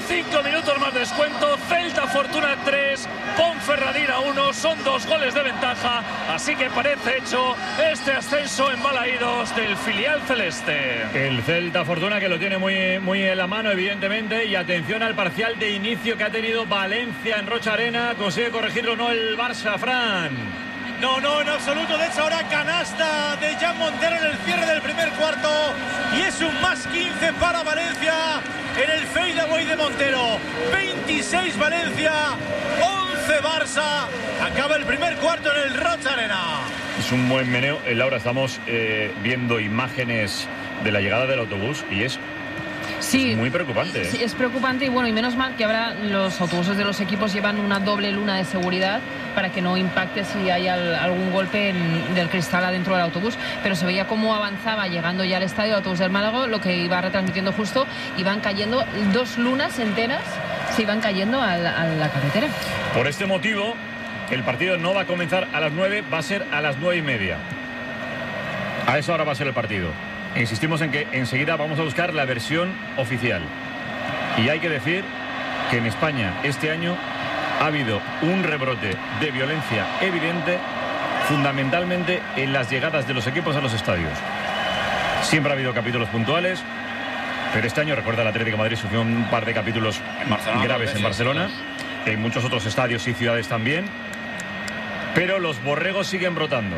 5 minutos más descuento. Celta Fortuna 3, Ponferradina 1. Son 2 goles de ventaja. Así que parece hecho este ascenso en Balaídos del filial celeste. El Celta Fortuna, que lo tiene muy en la mano, evidentemente. Y atención al parcial de inicio que ha tenido Valencia en Rocha Arena. Consigue corregirlo, no el Barça, Fran. No, en absoluto. De hecho, ahora canasta de Jan Montero en el cierre del primer cuarto. Y es un más 15 para Valencia en el fadeaway de Montero. 26 Valencia, 11 Barça. Acaba el primer cuarto en el Rocha Arena. Es un buen meneo. Laura, estamos viendo imágenes de la llegada del autobús y es muy preocupante. Sí, es preocupante y bueno, y menos mal que ahora los autobuses de los equipos llevan una doble luna de seguridad para que no impacte si hay algún golpe del cristal adentro del autobús, pero se veía cómo avanzaba llegando ya al estadio el autobús del Málaga, lo que iba retransmitiendo justo, iban cayendo 2 lunas enteras, se iban cayendo a la carretera. Por este motivo, el partido no va a comenzar a las 9, va a ser a las 9:30. A esa hora va a ser el partido. Insistimos en que enseguida vamos a buscar la versión oficial. Y hay que decir que en España este año ha habido un rebrote de violencia evidente, fundamentalmente en las llegadas de los equipos a los estadios. Siempre ha habido capítulos puntuales, pero este año, recuerda, el Atlético de Madrid sufrió un par de capítulos graves en Barcelona, en muchos otros estadios y ciudades también, pero los borregos siguen brotando.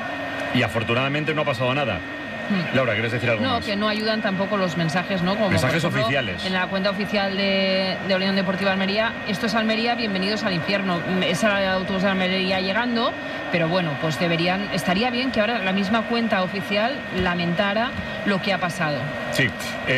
Y afortunadamente no ha pasado nada. Laura, ¿quieres decir algo más? No, que no ayudan tampoco los mensajes, ¿no? Como mensajes por ejemplo, oficiales. En la cuenta oficial de Unión Deportiva Almería, esto es Almería, bienvenidos al infierno. Es el autobús de Almería llegando, pero bueno, pues estaría bien que ahora la misma cuenta oficial lamentara lo que ha pasado. Sí,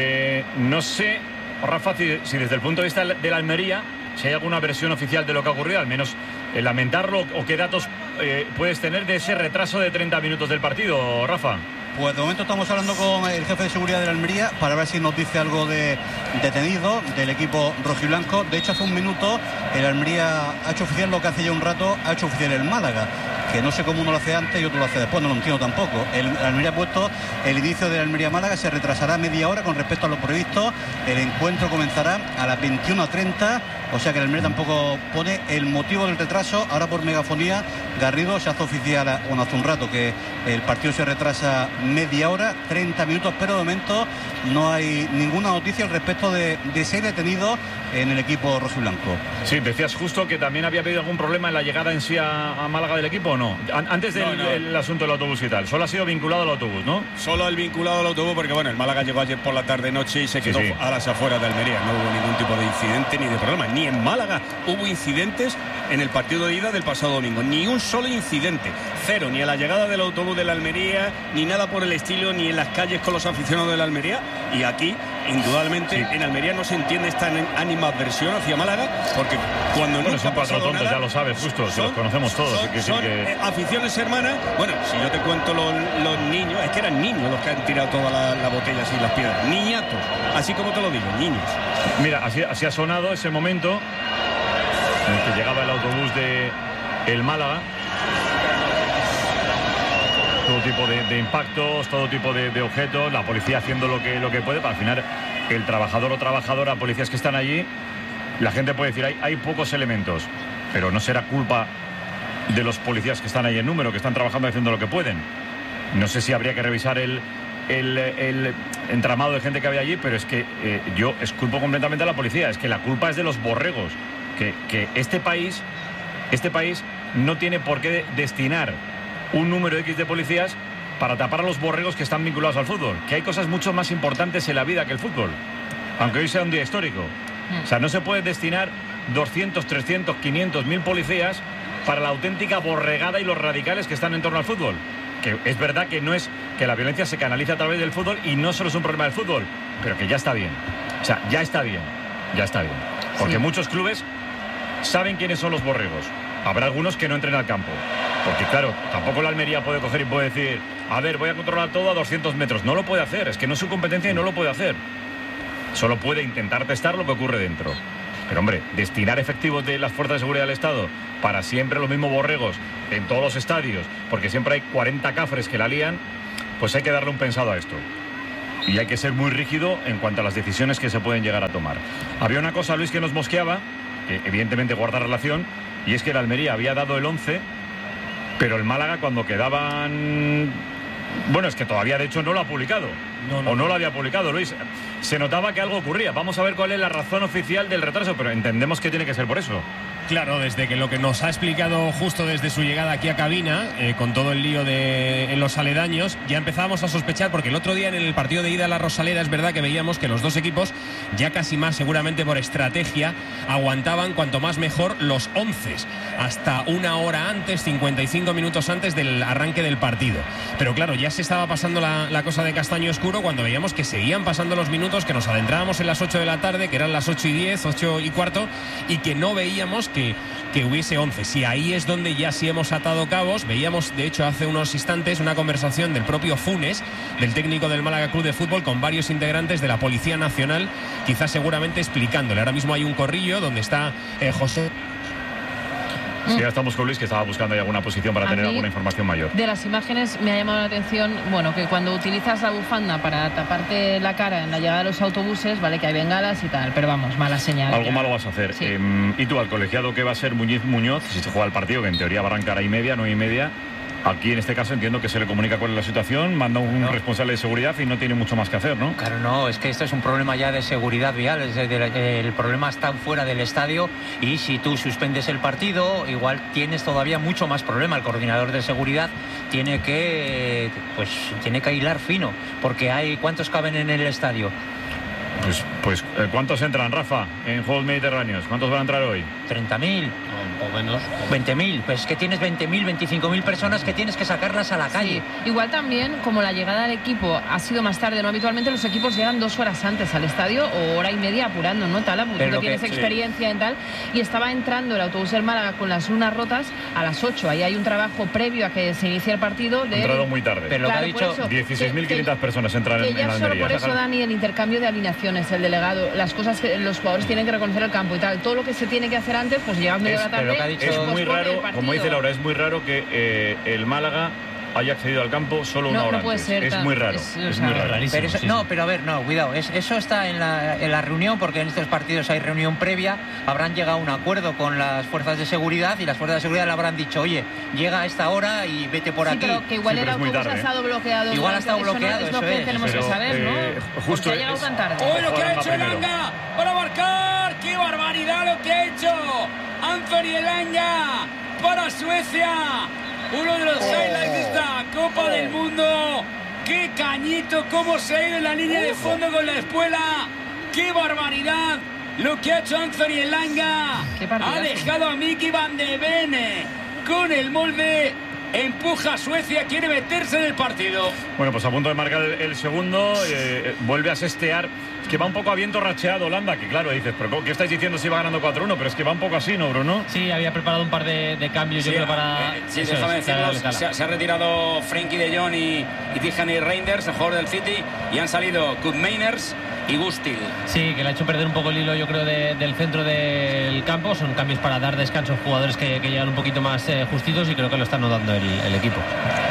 no sé, Rafa, si desde el punto de vista de la Almería, si hay alguna versión oficial de lo que ha ocurrido, al menos lamentarlo, o qué datos puedes tener de ese retraso de 30 minutos del partido, Rafa. Pues de momento estamos hablando con el jefe de seguridad de la Almería para ver si nos dice algo de detenido del equipo rojiblanco. De hecho, hace un minuto el Almería ha hecho oficial lo que hace ya un rato ha hecho oficial el Málaga, que no sé cómo uno lo hace antes y otro lo hace después, no lo entiendo tampoco. El Almería ha puesto el inicio del Almería-Málaga, se retrasará media hora con respecto a lo previsto. El encuentro comenzará a las 21:30, o sea que el Almería tampoco pone el motivo del retraso. Ahora por megafonía Garrido se hace oficial hace un rato que el partido se retrasa media hora, 30 minutos, pero de momento no hay ninguna noticia al respecto de ser detenido en el equipo rojiblanco. Sí, decías justo que también había habido algún problema en la llegada en sí a Málaga del equipo, ¿o no? Antes del asunto del autobús y tal, solo ha sido vinculado al autobús, ¿no? Solo el vinculado al autobús, porque bueno, el Málaga llegó ayer por la tarde-noche y se quedó a las afueras de Almería. No hubo ningún tipo de incidente ni de problema, ni en Málaga hubo incidentes en el partido de ida del pasado domingo, ni un solo incidente, cero, ni a la llegada del autobús de la Almería, ni nada por el estilo, ni en las calles con los aficionados de la Almería. Y aquí, indudablemente, en Almería no se entiende esta animadversión hacia Málaga, porque cuando no son cuatro tontos, nada, ya lo sabes, justo, si los conocemos todos. Son aficiones hermanas. Bueno, si yo te cuento los niños, es que eran niños los que han tirado todas las botellas y las piedras, niñatos, así como te lo digo, niños. Mira, así ha sonado ese momento en el que llegaba el autobús de el Málaga. Todo tipo de impactos, todo tipo de objetos, la policía haciendo lo que puede, para al final el trabajador o trabajadora, policías que están allí, la gente puede decir, hay pocos elementos, pero no será culpa de los policías que están ahí en número, que están trabajando y haciendo lo que pueden. No sé si habría que revisar el entramado de gente que había allí, pero es que yo exculpo completamente a la policía, es que la culpa es de los borregos, que este país no tiene por qué destinar un número X de policías para tapar a los borregos que están vinculados al fútbol, que hay cosas mucho más importantes en la vida que el fútbol, aunque hoy sea un día histórico. O sea, no se puede destinar 200, 300, 500, 1000 policías para la auténtica borregada y los radicales que están en torno al fútbol. Que es verdad que no es que la violencia se canaliza a través del fútbol y no solo es un problema del fútbol, pero que ya está bien. O sea, ya está bien. Porque muchos clubes saben quiénes son los borregos. Habrá algunos que no entren al campo. Porque claro, tampoco la Almería puede coger y puede decir, a ver, voy a controlar todo a 200 metros. No lo puede hacer, es que no es su competencia y no lo puede hacer. Solo puede intentar testar lo que ocurre dentro. Pero hombre, destinar efectivos de las fuerzas de seguridad del Estado para siempre los mismos borregos en todos los estadios, porque siempre hay 40 cafres que la lían, pues hay que darle un pensado a esto. y hay que ser muy rígido en cuanto a las decisiones que se pueden llegar a tomar. Había una cosa, Luis, que nos mosqueaba, que evidentemente guarda relación, y es que el Almería había dado el 11, pero el Málaga cuando quedaban... Bueno, es que todavía de hecho no lo ha publicado. No lo había publicado, Luis. Se notaba que algo ocurría. Vamos a ver cuál es la razón oficial del retraso, pero entendemos que tiene que ser por eso. Claro, desde que lo que nos ha explicado justo desde su llegada aquí a cabina, con todo el lío en los aledaños, ya empezábamos a sospechar, porque el otro día en el partido de ida a la Rosaleda es verdad que veíamos que los dos equipos, ya casi más seguramente por estrategia, aguantaban cuanto más mejor los 11, hasta una hora antes, 55 minutos antes del arranque del partido. Pero claro, ya se estaba pasando la cosa de castaño oscuro cuando veíamos que seguían pasando los minutos, que nos adentrábamos en las 8 de la tarde, que eran las 8:10, 8:15, y que no veíamos que hubiese 11. Si ahí es donde ya sí hemos atado cabos. Veíamos, de hecho, hace unos instantes una conversación del propio Funes, del técnico del Málaga Club de Fútbol, con varios integrantes de la Policía Nacional, quizás seguramente explicándole. Ahora mismo hay un corrillo donde está José. Sí, ya estamos con Luis, que estaba buscando ahí alguna posición para tener alguna información mayor. De las imágenes me ha llamado la atención, bueno, que cuando utilizas la bufanda para taparte la cara en la llegada de los autobuses, vale, que hay bengalas y tal, pero vamos, mala señal. Algo malo vas a hacer. Sí. ¿Y tú, al colegiado que va a ser Muñoz, si se juega el partido, que en teoría va a arrancar a 9:30? Aquí en este caso entiendo que se le comunica cuál es la situación, manda un responsable de seguridad y no tiene mucho más que hacer, ¿no? Claro, no, es que esto es un problema ya de seguridad vial, el problema está fuera del estadio, y si tú suspendes el partido, igual tienes todavía mucho más problema. El coordinador de seguridad tiene que hilar fino, porque ¿cuántos caben en el estadio? Pues ¿cuántos entran, Rafa, en Juegos Mediterráneos? ¿Cuántos van a entrar hoy? 30.000. O menos. 20.000. Pues que tienes 20.000, 25.000 personas que tienes que sacarlas a la calle. Sí. Igual también, como la llegada del equipo ha sido más tarde, ¿no? Habitualmente los equipos llegan 2 horas antes al estadio o hora y media apurando, ¿no? Tala, porque tú tienes experiencia en tal. Y estaba entrando el autobús del Málaga con las lunas rotas a las 8. Ahí hay un trabajo previo a que se inicie el partido. Ha entrado muy tarde. Pero claro, lo que ha dicho 16.500 personas entran en ya Almería. Solo por eso, Dani, el intercambio de alineaciones, el delegado, las cosas que los jugadores tienen que reconocer el campo y tal. Todo lo que se tiene que hacer antes, pues llegando a la tarde. Es muy raro, como dice Laura, es muy raro que el Málaga haya accedido al campo solo una hora no puede antes. Ser es muy raro. Es muy raro. Pero eso, no, pero a ver, no, cuidado. Eso está en la reunión, porque en estos partidos hay reunión previa. Habrán llegado a un acuerdo con las fuerzas de seguridad y las fuerzas de seguridad le habrán dicho, oye, llega a esta hora y vete por aquí. Pero que igual el autobús ha estado bloqueado. Igual ha estado bloqueado, eso es lo que tenemos que saber, ¿no? Justo ha llegado tan tarde. ¡Uy, lo que ha hecho Elanga para marcar! ¡Qué barbaridad lo que ha hecho Anthony Elanga para Suecia! Uno de los highlights de esta Copa del Mundo. ¡Qué cañito! ¡Cómo se ha ido en la línea de fondo con la espuela! ¡Qué barbaridad! Lo que ha hecho Anthony Elanga. Ha dejado a Mickey Van de Ven con el molde. Empuja a Suecia, quiere meterse en el partido. Bueno, pues a punto de marcar el segundo, vuelve a sestear. Es que va un poco a viento racheado Holanda, que claro, dices, pero ¿qué estáis diciendo si va ganando 4-1? Pero es que va un poco así, ¿no, Bruno? Sí, había preparado un par de cambios, yo creo, para... Sí, déjame decirlo, se ha retirado Frenkie de Jong y Tijani Reinders, el jugador del City, y han salido Koopmeiners y Gustil. Sí, que le ha hecho perder un poco el hilo, yo creo, del centro del campo. Son cambios para dar descanso a jugadores que llegan un poquito más justitos, y creo que lo están notando el equipo.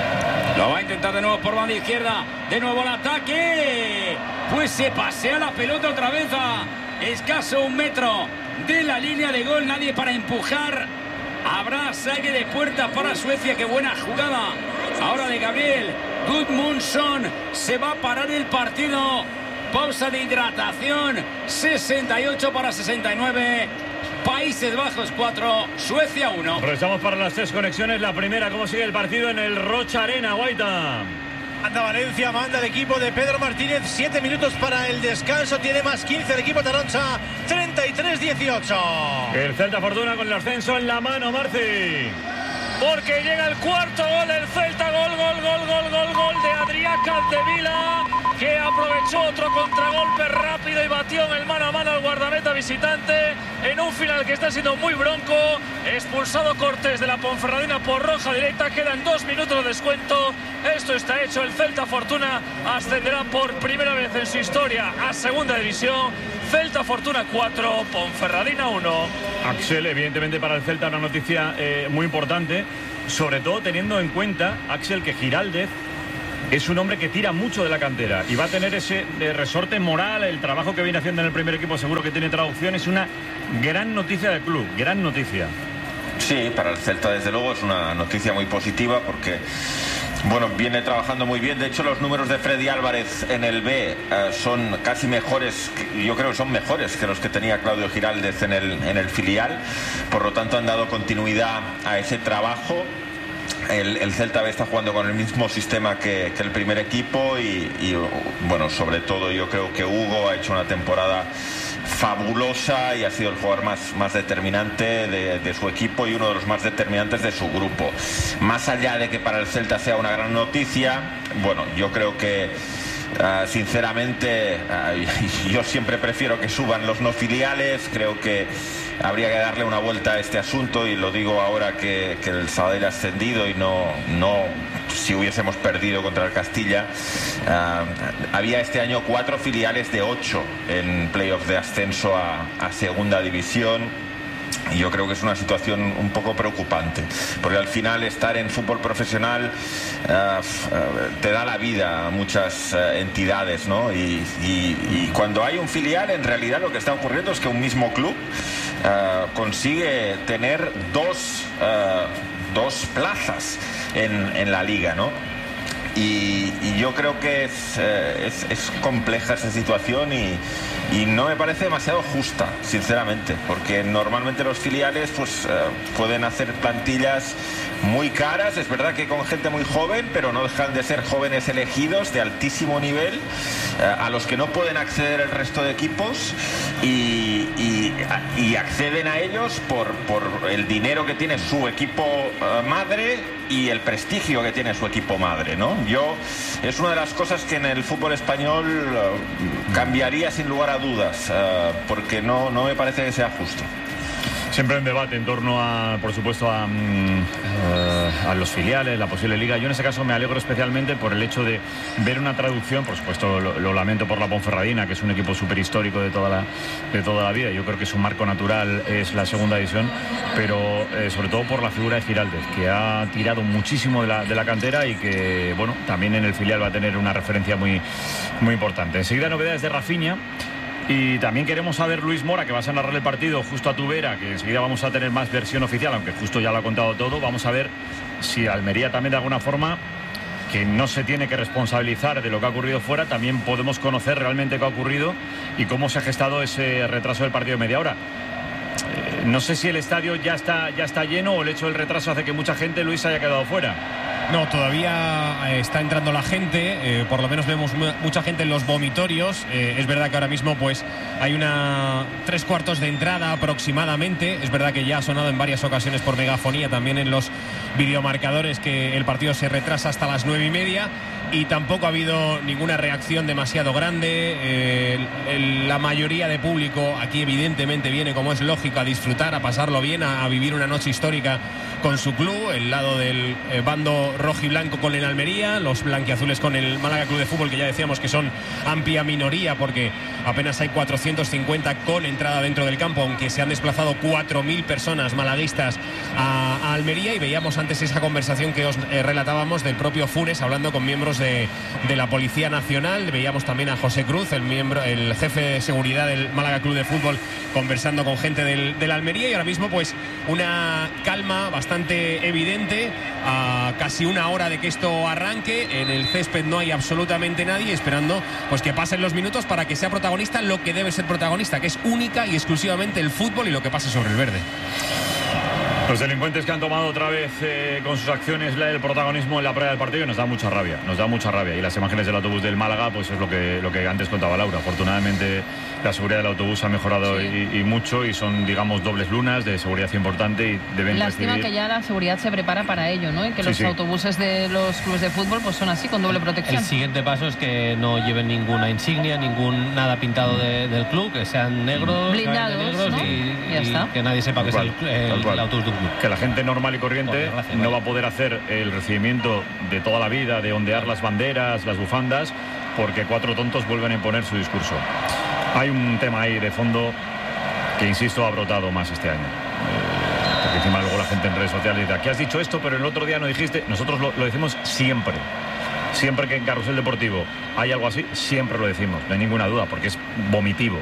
Lo va a intentar de nuevo por banda izquierda. De nuevo el ataque. Pues se pasea la pelota otra vez a escaso 1 metro de la línea de gol. Nadie para empujar. Habrá saque de puerta para Suecia. Qué buena jugada ahora de Gabriel Gudmundsson. Se va a parar el partido. Pausa de hidratación. 68 para 69. Países Bajos 4, Suecia 1. Aprovechamos para las 3 conexiones. La primera, ¿cómo sigue el partido en el Rocha Arena, Guaita? Manda Valencia, manda el equipo de Pedro Martínez. 7 minutos para el descanso. Tiene más 15 el equipo Taroncha. 33-18. El Celta Fortuna con el ascenso en la mano, Marci. Porque llega el cuarto gol del Celta. Gol de Adrián Capdevila, que aprovechó otro contragolpe rápido y batió en el mano a mano al guardameta visitante en un final que está siendo muy bronco. Expulsado Cortés de la Ponferradina por roja directa. Quedan 2 minutos de descuento. Esto está hecho. El Celta Fortuna ascenderá por primera vez en su historia a segunda división. Celta Fortuna 4, Ponferradina 1. Axel, evidentemente para el Celta una noticia muy importante, sobre todo teniendo en cuenta, Axel, que Giraldez es un hombre que tira mucho de la cantera y va a tener ese resorte moral. El trabajo que viene haciendo en el primer equipo seguro que tiene traducción. Es una gran noticia del club, gran noticia. Sí, para el Celta desde luego es una noticia muy positiva porque bueno, viene trabajando muy bien. De hecho, los números de Freddy Álvarez en el B son casi mejores, yo creo que son mejores que los que tenía Claudio Giraldez en el filial. Por lo tanto, han dado continuidad a ese trabajo. El Celta B está jugando con el mismo sistema que el primer equipo y bueno, sobre todo yo creo que Hugo ha hecho una temporada fabulosa y ha sido el jugador más determinante de su equipo y uno de los más determinantes de su grupo. Más allá de que para el Celta sea una gran noticia, bueno, yo creo que sinceramente yo siempre prefiero que suban los no filiales. Creo que habría que darle una vuelta a este asunto y lo digo ahora que el Sabadell ha ascendido y no si hubiésemos perdido contra el Castilla. Había este año 4 filiales de 8 en playoff de ascenso a segunda división. Y yo creo que es una situación un poco preocupante, porque al final estar en fútbol profesional te da la vida a muchas entidades, ¿no? Y cuando hay un filial, en realidad lo que está ocurriendo es que un mismo club consigue tener dos plazas en la liga, ¿no? Y yo creo que es compleja esa situación y no me parece demasiado justa, sinceramente, porque normalmente los filiales pues pueden hacer plantillas muy caras, es verdad que con gente muy joven, pero no dejan de ser jóvenes elegidos de altísimo nivel, a los que no pueden acceder el resto de equipos y acceden a ellos por el dinero que tiene su equipo madre y el prestigio que tiene su equipo madre, ¿no? Es una de las cosas que en el fútbol español cambiaría sin lugar a dudas, porque no me parece que sea justo. Siempre hay un debate en torno a, por supuesto, a los filiales, la posible liga. Yo en ese caso me alegro especialmente por el hecho de ver una traducción. Por supuesto, lo lamento por la Ponferradina, que es un equipo súper histórico de toda la vida. Yo creo que su marco natural es la segunda división, pero sobre todo por la figura de Giraldez, que ha tirado muchísimo de la cantera y que, bueno, también en el filial va a tener una referencia muy, muy importante. Enseguida, novedades de Rafinha. Y también queremos saber, Luis Mora, que vas a narrar el partido justo a tu vera, que enseguida vamos a tener más versión oficial, aunque justo ya lo ha contado todo. Vamos a ver si Almería también, de alguna forma, que no se tiene que responsabilizar de lo que ha ocurrido fuera, también podemos conocer realmente qué ha ocurrido y cómo se ha gestado ese retraso del partido de media hora. No sé si el estadio ya está lleno o el hecho del retraso hace que mucha gente, Luis, haya quedado fuera. No, todavía está entrando la gente, por lo menos vemos mucha gente en los vomitorios. Es verdad que ahora mismo pues hay una 3/4 de entrada aproximadamente. Es verdad que ya ha sonado en varias ocasiones por megafonía, también en los videomarcadores, que el partido se retrasa hasta las 9:30. Y tampoco ha habido ninguna reacción demasiado grande. La mayoría de público aquí evidentemente viene, como es lógico, a disfrutar, a pasarlo bien, a vivir una noche histórica con su club. El lado del bando rojiblanco con el Almería, los blanquiazules con el Málaga Club de Fútbol, que ya decíamos que son amplia minoría porque apenas hay 450 con entrada dentro del campo, aunque se han desplazado 4.000 personas malaguistas a Almería. Y veíamos antes esa conversación que os relatábamos del propio Funes hablando con miembros de la Policía Nacional. Veíamos también a José Cruz, el jefe de seguridad del Málaga Club de Fútbol, conversando con gente del Almería. Y ahora mismo pues una calma bastante evidente a casi una hora de que esto arranque. En el césped no hay absolutamente nadie, esperando pues que pasen los minutos para que sea protagonista lo que debe ser protagonista, que es única y exclusivamente el fútbol y lo que pase sobre el verde. Los delincuentes que han tomado otra vez con sus acciones el protagonismo en la previa del partido nos da mucha rabia, y las imágenes del autobús del Málaga pues es lo que antes contaba Laura. Afortunadamente la seguridad del autobús ha mejorado y mucho, y son, digamos, dobles lunas de seguridad importante y deben Lástima recibir... que ya la seguridad se prepara para ello, ¿no? Y que los autobuses de los clubes de fútbol pues son así, con doble protección. El siguiente paso es que no lleven ninguna insignia, nada pintado del club, que sean negros, blindados, negros, ¿no? y Ya está. que nadie sepa que es el autobús de un club. Que la gente normal y corriente no va a poder hacer el recibimiento de toda la vida, de ondear las banderas, las bufandas, porque 4 tontos vuelven a imponer su discurso. Hay un tema ahí de fondo que, insisto, ha brotado más este año. Porque encima luego la gente en redes sociales dice: aquí has dicho esto, pero el otro día no dijiste. Nosotros lo decimos siempre. Siempre que en Carrusel Deportivo hay algo así, siempre lo decimos, no hay ninguna duda, porque es vomitivo.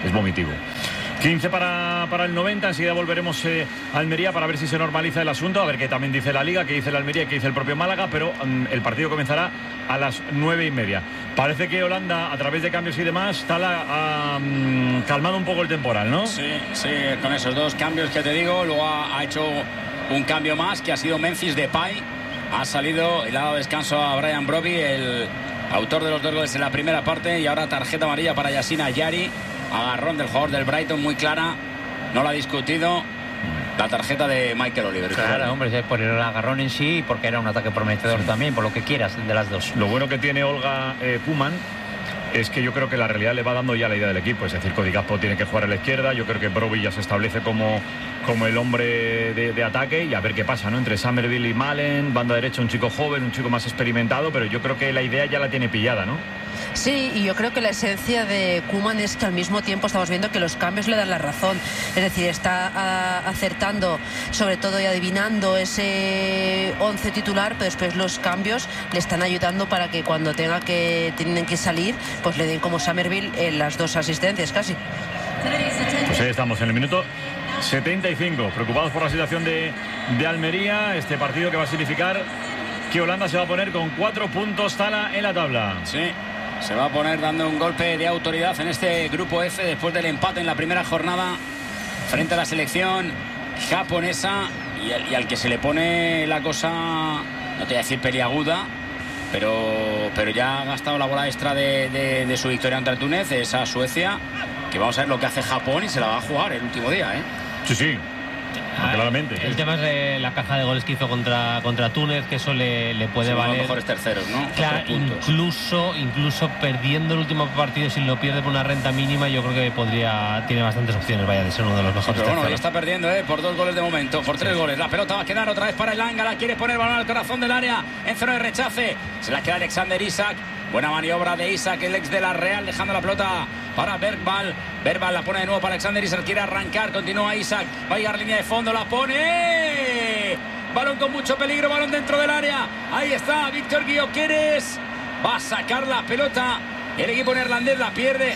15 para el 90, enseguida volveremos a Almería para ver si se normaliza el asunto, a ver qué también dice la Liga, qué dice la Almería, qué dice el propio Málaga, pero el partido comenzará a las 9:30. Parece que Holanda, a través de cambios y demás, está calmado un poco el temporal, ¿no? Sí, con esos 2 cambios que te digo, luego ha hecho un cambio más, que ha sido Memphis Depay, ha salido y le ha dado descanso a Brian Brobby, el autor de los 2 goles en la primera parte, y ahora tarjeta amarilla para Yassine Ayari. Agarrón del jugador del Brighton, muy clara, no la ha discutido. La tarjeta de Michael Oliver. Claro, hombre, por el agarrón en sí y porque era un ataque prometedor también, por lo que quieras, de las dos. Lo bueno que tiene Olga Koeman es que yo creo que la realidad le va dando ya la idea del equipo. Es decir, Cody Gakpo tiene que jugar a la izquierda. Yo creo que Brobbey ya se establece como el hombre de ataque, y a ver qué pasa, ¿no? Entre Summerville y Malen, banda derecha, un chico joven, un chico más experimentado, pero yo creo que la idea ya la tiene pillada, ¿no? Sí, y yo creo que la esencia de Koeman es que al mismo tiempo estamos viendo que los cambios le dan la razón. Es decir, está acertando, sobre todo, y adivinando ese 11 titular, pero después los cambios le están ayudando para que cuando tienen que salir, pues le den como Summerville en las 2 asistencias casi. Pues ahí estamos en el minuto 75, preocupados por la situación de Almería, este partido que va a significar que Holanda se va a poner con 4 puntos tala en la tabla. Sí, se va a poner dando un golpe de autoridad en este grupo F después del empate en la primera jornada frente a la selección japonesa, y al que se le pone la cosa, no te voy a decir peliaguda, pero ya ha gastado la bola extra de su victoria ante Túnez, esa Suecia, que vamos a ver lo que hace Japón, y se la va a jugar el último día, ¿eh? Sí. Claramente. El tema es la caja de goles que hizo contra Túnez, que eso le puede valer. Los mejores terceros, ¿no? Claro, incluso perdiendo el último partido, si lo pierde por una renta mínima, yo creo que tiene bastantes opciones, de ser uno de los mejores. Pero bueno, terceros. ya está perdiendo, por 2 goles de momento, por 3 goles. La pelota va a quedar otra vez para Elanga, la quiere poner balón al corazón del área, en zona de rechace. Se la queda Alexander Isak. Buena maniobra de Isak, el ex de la Real, dejando la pelota para Bergvall. Bergvall la pone de nuevo para Alexander Isak, quiere arrancar, continúa Isak, va a llegar línea de fondo, la pone. Balón con mucho peligro, balón dentro del área. Ahí está Víctor Gyökeres. Va a sacar la pelota. El equipo neerlandés la pierde.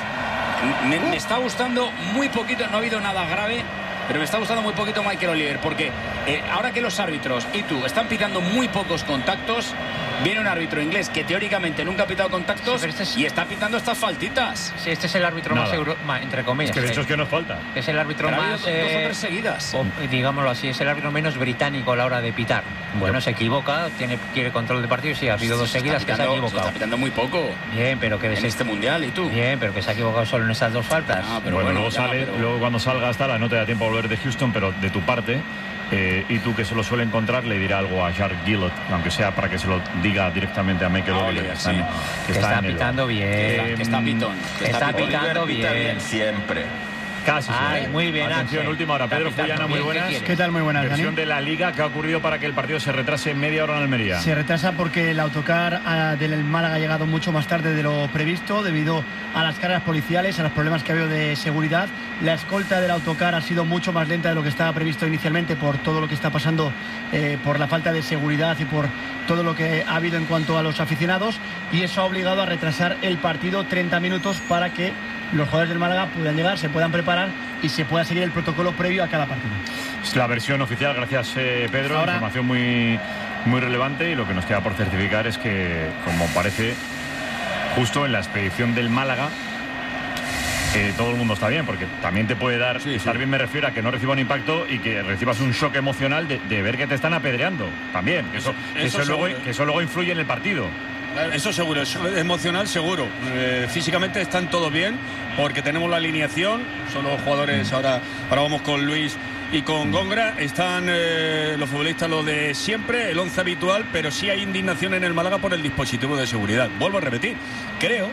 Me está gustando muy poquito, no ha habido nada grave, pero me está gustando muy poquito Michael Oliver, porque ahora que los árbitros y tú están pitando muy pocos contactos, viene un árbitro inglés que teóricamente nunca ha pitado contactos, y está pitando estas faltitas. Sí, este es el árbitro más entre comillas. Es que de hecho es que nos falta. Es el árbitro más... 2 o 3 seguidas. Digámoslo así, es el árbitro menos británico a la hora de pitar. Bueno, se equivoca, quiere control de partido, sí, ha habido 2 seguidas que se ha equivocado. Se está pitando muy poco. Bien, pero que... En este mundial, ¿y tú? Bien, pero que se ha equivocado solo en esas 2 faltas. Pero bueno, luego cuando salga hasta no te da tiempo a volver de Houston, pero de tu parte... y tú, que se lo suele encontrar, le dirá algo a Jark Gillett, aunque sea para que se lo diga directamente a Michael Oliver, que está pitando bien, que está pitón, que está pitando bien siempre. Casi. Muy bien. Atención, última hora. Pedro Fullana, muy buenas. ¿Qué tal? Muy buenas, Versión Dani. de la Liga, ¿qué ha ocurrido para que el partido se retrase media hora en Almería? Se retrasa porque el autocar del Málaga ha llegado mucho más tarde de lo previsto debido a las cargas policiales, a los problemas que ha habido de seguridad. La escolta del autocar ha sido mucho más lenta de lo que estaba previsto inicialmente por todo lo que está pasando, por la falta de seguridad y por todo lo que ha habido en cuanto a los aficionados, y eso ha obligado a retrasar el partido 30 minutos para que los jugadores del Málaga puedan llegar, se puedan preparar y se pueda seguir el protocolo previo a cada partido. Es la versión oficial, gracias Pedro. Ahora, información muy relevante, y lo que nos queda por certificar es que, como parece, justo en la expedición del Málaga todo el mundo está bien, porque también te puede dar, estar bien me refiero a que no reciba un impacto y que recibas un shock emocional de ver que te están apedreando también, que eso luego influye en el partido. Eso seguro, eso emocional seguro. Físicamente están todos bien, porque tenemos la alineación, son los jugadores, ahora vamos con Luis y con Góngora, están los futbolistas los de siempre, el 11 habitual, pero sí hay indignación en el Málaga por el dispositivo de seguridad. Vuelvo a repetir, creo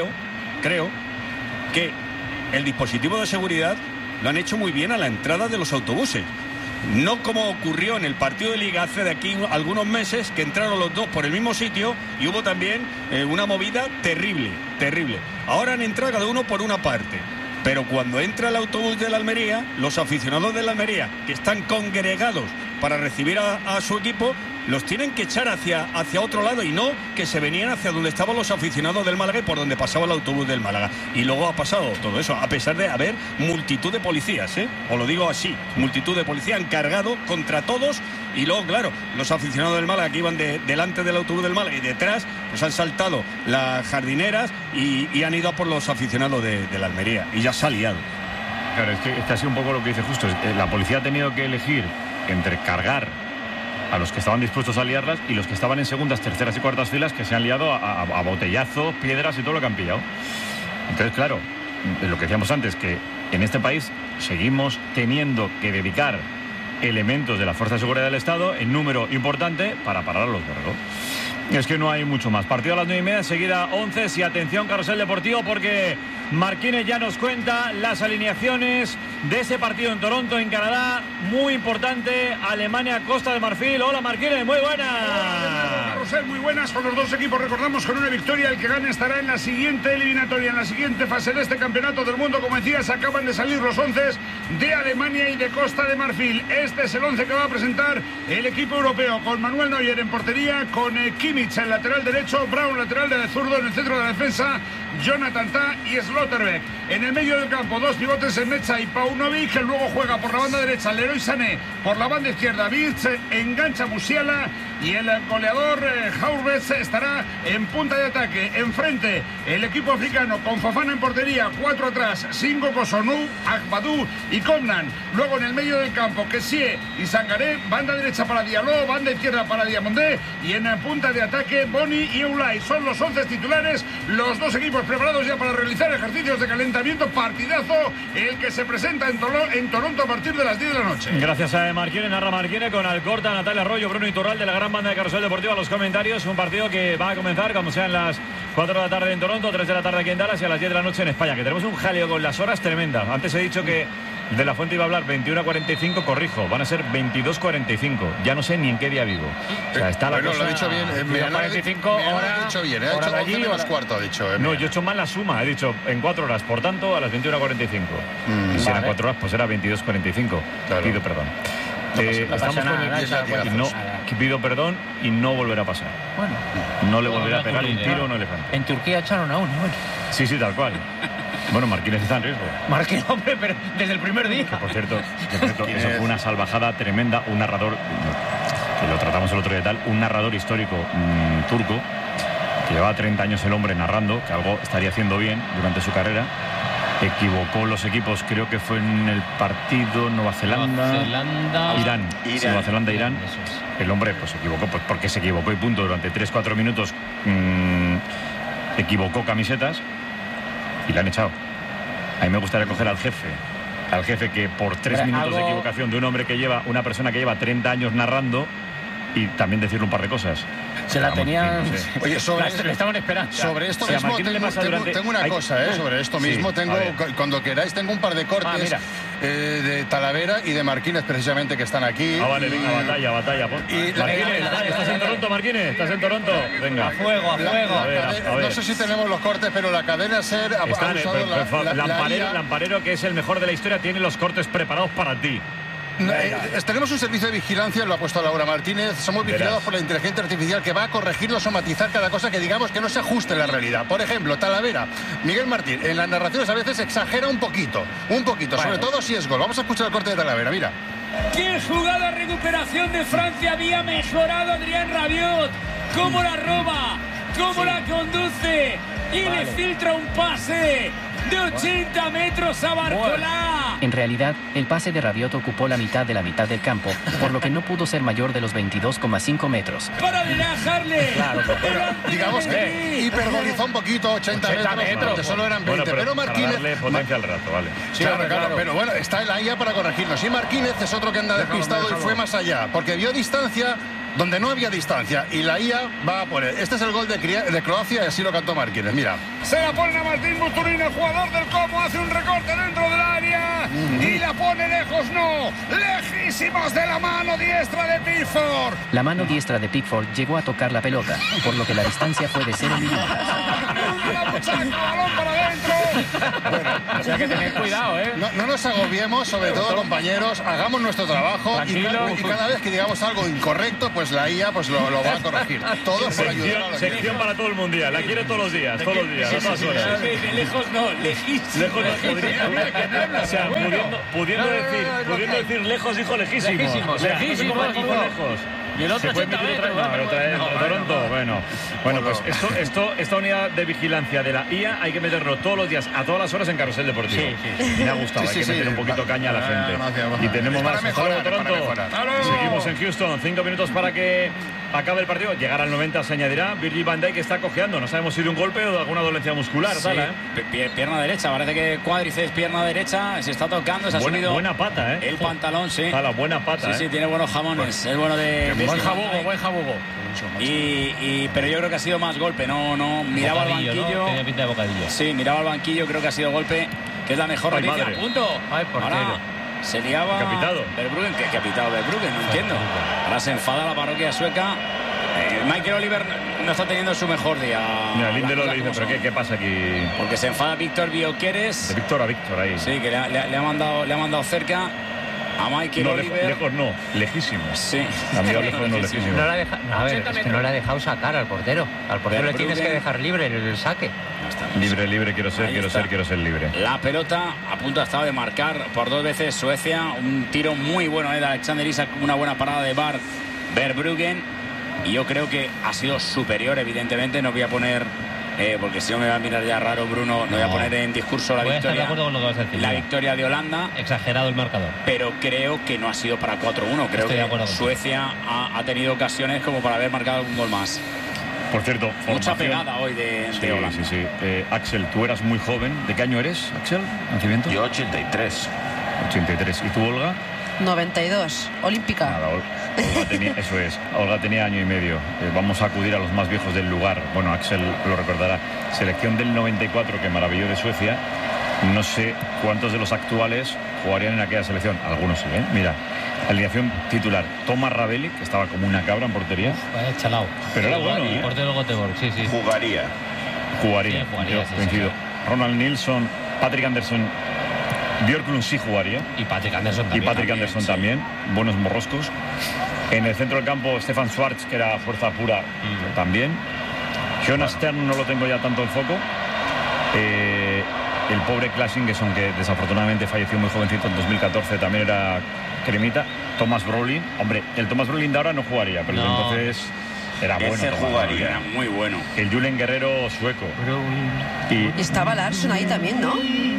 que el dispositivo de seguridad lo han hecho muy bien a la entrada de los autobuses. No como ocurrió en el partido de Liga hace de aquí algunos meses, que entraron los dos por el mismo sitio y hubo también una movida terrible. Ahora han entrado cada uno por una parte, pero cuando entra el autobús de la Almería, los aficionados de la Almería, que están congregados para recibir a su equipo, los tienen que echar hacia otro lado y no que se venían hacia donde estaban los aficionados del Málaga y por donde pasaba el autobús del Málaga. Y luego ha pasado todo eso, a pesar de haber multitud de policías, os lo digo así, multitud de policías han cargado contra todos. Y luego, claro, los aficionados del Málaga que iban delante del autobús del Málaga y detrás, pues han saltado las jardineras y han ido a por los aficionados de la Almería. Y ya se ha liado. Claro, es que ha sido un poco lo que dice Justo. La policía ha tenido que elegir entre cargar a los que estaban dispuestos a liarlas y los que estaban en segundas, terceras y cuartas filas, que se han liado a botellazos, piedras y todo lo que han pillado. Entonces, claro, lo que decíamos antes, que en este país seguimos teniendo que dedicar elementos de la Fuerza de Seguridad del Estado en número importante para parar a los borregos. Es que no hay mucho más. Partido a las 9:30, enseguida 11 y atención, carrusel deportivo, porque Marquínez ya nos cuenta las alineaciones de ese partido en Toronto, en Canadá, muy importante, Alemania-Costa de Marfil. Hola Marquínez, muy buenas. Hola, carrusel, muy buenas. Con los dos equipos, recordamos, con una victoria, el que gane estará en la siguiente eliminatoria, en la siguiente fase de este campeonato del mundo. Como decías, acaban de salir los 11 de Alemania y de Costa de Marfil. Este es el 11 que va a presentar el equipo europeo, con Manuel Neuer en portería, con Kimmich en lateral derecho, Braun lateral de zurdo, en el centro de la defensa Jonathan Tah y Slotterbeck. En el medio del campo, dos pivotes en Mecha y Paunovic, que luego juega por la banda derecha Leroy Sané, por la banda izquierda Wirtz, engancha Musiala y el goleador Havertz estará en punta de ataque. Enfrente el equipo africano con Fofana en portería, 4 atrás, Singo, Kosonu, Agbadou y Komnan. Luego en el medio del campo Kessie y Sangaré, banda derecha para Diallo, banda izquierda para Diamondé y en punta de ataque Boni y Ulay. Son los 11 titulares, los dos equipos preparados ya para realizar ejercicios de calentamiento. Partidazo el que se presenta en Toronto a partir de las 10 de la noche. Gracias a Marquínez, narra Marquínez con Alcorta, Natalia Arroyo, Bruno Iturralde de la gran banda de Carrusel Deportivo a los comentarios. Un partido que va a comenzar cuando sean las 4 de la tarde en Toronto, 3 de la tarde aquí en Dallas y a las 10 de la noche en España, que tenemos un jaleo con las horas tremenda. Antes he dicho que de la Fuente iba a hablar 21:45, corrijo, van a ser 22:45. Ya no sé ni en qué día vivo. O sea, está la cosa. Lo he dicho bien. 45 horas. Lo he dicho bien. He hecho 11 menos cuarto, he dicho. No, yo he hecho mal la suma. He dicho en 4 horas. Por tanto, a las 21:45. Y si eran 4 horas, pues era 22:45. Claro. Pido perdón. Estamos con pido perdón y no volverá a pasar. Bueno, no le volverá a pegar un tiro a un elefante. En Turquía echaron a uno. Bueno. Sí, tal cual. Bueno, Marquínez está en riesgo. Marquínez, hombre, pero desde el primer día. Que por cierto, eso fue una salvajada tremenda. Un narrador, que lo tratamos el otro día tal, un narrador histórico turco, que llevaba 30 años el hombre narrando, que algo estaría haciendo bien durante su carrera. Equivocó los equipos, creo que fue en el partido Nueva Zelanda, Irán. Nueva Zelanda, Irán. El hombre pues se equivocó, pues porque se equivocó y punto. Durante 3-4 minutos equivocó camisetas y le han echado. A mí me gustaría coger al jefe que por 3 minutos de equivocación de un hombre que lleva, una persona que lleva 30 años narrando, y también decirle un par de cosas. Se la tenían. No sé. Oye, le estaban esperando. Sobre esto mismo tengo una cosa, sobre esto mismo. Cuando queráis, tengo un par de cortes de Talavera y de Marquínez, precisamente, que están aquí. Vale, venga, batalla. Marquínez, ¿estás en Toronto, Marquínez? ¿Estás en Toronto? Venga. A fuego. A ver. No sé si tenemos los cortes, pero la cadena SER ha usado Lamparero, que es el mejor de la historia, tiene los cortes preparados para ti. Tenemos un servicio de vigilancia, lo ha puesto Laura Martínez. Somos vigilados por la inteligencia artificial que va a corregirnos o matizar cada cosa que digamos que no se ajuste a la realidad. Por ejemplo, Talavera, Miguel Martín, en las narraciones a veces exagera un poquito, sobre todo si es gol. Vamos a escuchar el corte de Talavera, mira. ¡Qué jugada! Recuperación de Francia, había mejorado Adrien Rabiot. ¿Cómo la roba? ¿Cómo la conduce? Y le filtra un pase de 80 metros a Barcolá. En realidad, el pase de Rabiot ocupó la mitad del campo, por lo que no pudo ser mayor de los 22,5 metros. Para relajarle. Claro, digamos que hiperbolizó un poquito 80 metros, que solo eran 20. Pero Marquínez. Para darle potencia al rato, vale. Sí, claro. Pero bueno, está en la IA para corregirnos. Y Marquínez es otro que anda despistado y fue más allá, porque vio distancia donde no había distancia, y la IA va a poner. Este es el gol de Croacia, y así lo cantó Marquínez, mira. Se la pone a Martín Busturín, el jugador del Como, hace un recorte dentro del área y la pone lejos, no, lejísimos de la mano diestra de Pickford. La mano diestra de Pickford llegó a tocar la pelota, por lo que la distancia fue de 0 milímetros. la muchacha, balón para adentro. O sea que tened cuidado, ¿eh? No nos agobiemos, sobre todo, compañeros. Hagamos nuestro trabajo y cada vez que digamos algo incorrecto, pues la IA pues lo va a corregir. Todos por ayudar a la sección para todo el mundial. La quiere todos los días, a todas horas. De lejos no, lejísimo. Lejos no podría. O sea, pudiendo decir lejos, dijo lejísimo. Lejísimo, dijo lejos. Y el otro 80 metros. Toronto. Bueno, pues esta unidad de vigilancia de la IA hay que meterlo todos los días, a todas las horas en Carrusel Deportivo. Sí. Y me ha gustado, hay que meter un poquito caña a la gente. Y tenemos más. Hasta luego, Toronto. Seguimos en Houston, 5 minutos para que acabe el partido. Llegar al 90 se añadirá. Virgil van Dijk está cojeando. No sabemos si de un golpe o de alguna dolencia muscular. Sí, pierna derecha. Parece que cuádriceps, pierna derecha. Se está tocando. Se ha subido. Buena pata, el pantalón, sí. La buena pata. Sí, tiene buenos jamones. Es bueno de. Buen jabugo. Pero yo creo que ha sido más golpe. No miraba al banquillo. ¿no? Tenía pinta de bocadillo. Sí, miraba al banquillo. Creo que ha sido golpe. Que es la mejor noticia. Madre. Punto. Portero. Se liaba. Capitado. Verbruggen. ¿Qué capitado Verbruggen? No entiendo. Ahora se enfada la parroquia sueca. Michael Oliver no está teniendo su mejor día. Mira, Lindelof le dice, ¿pero qué pasa aquí? Porque se enfada Víctor Bioqueres. De Víctor a Víctor ahí. Sí, que le ha mandado cerca a Michael Oliver. Lejos no, lejísimo. Sí. Lejos no, lejísimo. No le ha dejado sacar al portero. Al portero le tienes que dejar libre el saque. Libre, quiero ser libre. La pelota a punto ha estado de marcar por 2 veces Suecia. Un tiro muy bueno de Alexander Isak, una buena parada de Verbruggen. Y yo creo que ha sido superior, evidentemente. No voy a poner, porque si no me va a mirar ya raro Bruno, no voy a poner en discurso la victoria. De acuerdo con lo que vas a decir, la victoria de Holanda. Exagerado el marcador. Pero creo que no ha sido para 4-1. Creo que Suecia ha tenido ocasiones como para haber marcado un gol más. Por cierto, mucha pegada hoy de Holanda. Sí. Axel, tú eras muy joven. ¿De qué año eres, Axel? ¿Nacimiento? Yo 83. 83. ¿Y tú, Olga? 92, olímpica. Nada, Olga tenía año y medio. Vamos a acudir a los más viejos del lugar. Bueno, Axel lo recordará. Selección del 94 que maravilló de Suecia. No sé cuántos de los actuales jugarían en aquella selección. Algunos sí, ¿eh? Mira, alineación titular. Thomas Ravelli, que estaba como una cabra en portería. Vaya chalao. Pero era bueno, ¿eh? Portero Göteborg, sí. Jugaría. Yo coincido. Ronald Nilsson, Patrick Anderson. Björklund sí jugaría. Y Patrick Anderson también. Buenos morroscos. En el centro del campo, Stefan Schwarz, que era fuerza pura, también. Jonas Stern no lo tengo ya tanto en foco. El pobre Klaas Ingesson, que desafortunadamente falleció muy jovencito en 2014, también era cremita. Thomas Brolin. Hombre, el Thomas Brolin de ahora no jugaría, pero entonces era bueno. Ese jugaría. Era muy bueno. El Julen Guerrero sueco. Y estaba Larsson ahí también, ¿no?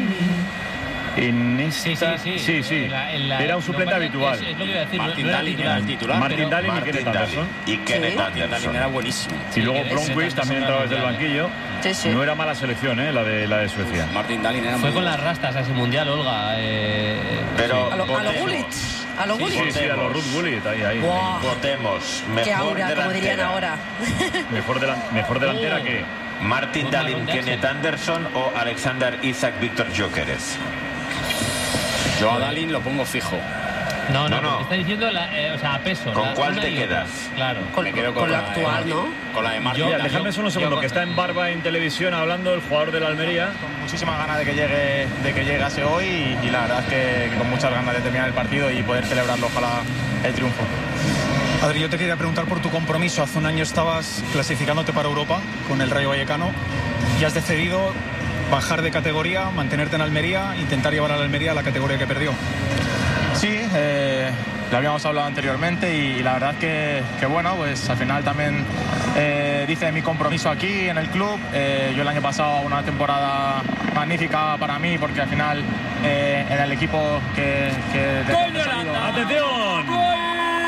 En esta... Sí. Era un suplente habitual. Es lo que iba a decir. Martin Dahlin era el titular. Martin Dahlin y Kenneth Anderson. Y Kenneth Anderson era buenísimo. Y luego Blomqvist también entraba desde el banquillo. Sí. No era mala selección, la de Suecia. Martin Dahlin era Fue con las rastas a ese mundial, Olga. Pero a los Gullit. A los Gullit. Sí, a los Ruth Gullit. Ahí. Wow. Votemos. Qué aura, como dirían ahora. Mejor delantera que Martin Dahlin, Kenneth Anderson o Alexander Isak, Víctor Gyökeres. Yo a Dahlin lo pongo fijo. No. Está diciendo, a peso. ¿Con cuál te quedas? Claro. Me quedo con la actual, ¿no? Con la de Martin. Déjame solo un segundo, que está en Barba en televisión hablando el jugador de la Almería. Con muchísimas ganas de que llegase hoy y la verdad es que con muchas ganas de terminar el partido y poder celebrarlo, ojalá, el triunfo. Adri, yo te quería preguntar por tu compromiso. Hace un año estabas clasificándote para Europa con el Rayo Vallecano y has decidido bajar de categoría, mantenerte en Almería, intentar llevar a la Almería a la categoría que perdió. Sí, lo habíamos hablado anteriormente y la verdad que bueno, pues al final también dice mi compromiso aquí en el club. Yo el año pasado una temporada magnífica para mí porque al final en el equipo que ¡Gol de Holanda! ¡Atención! ¡Gol!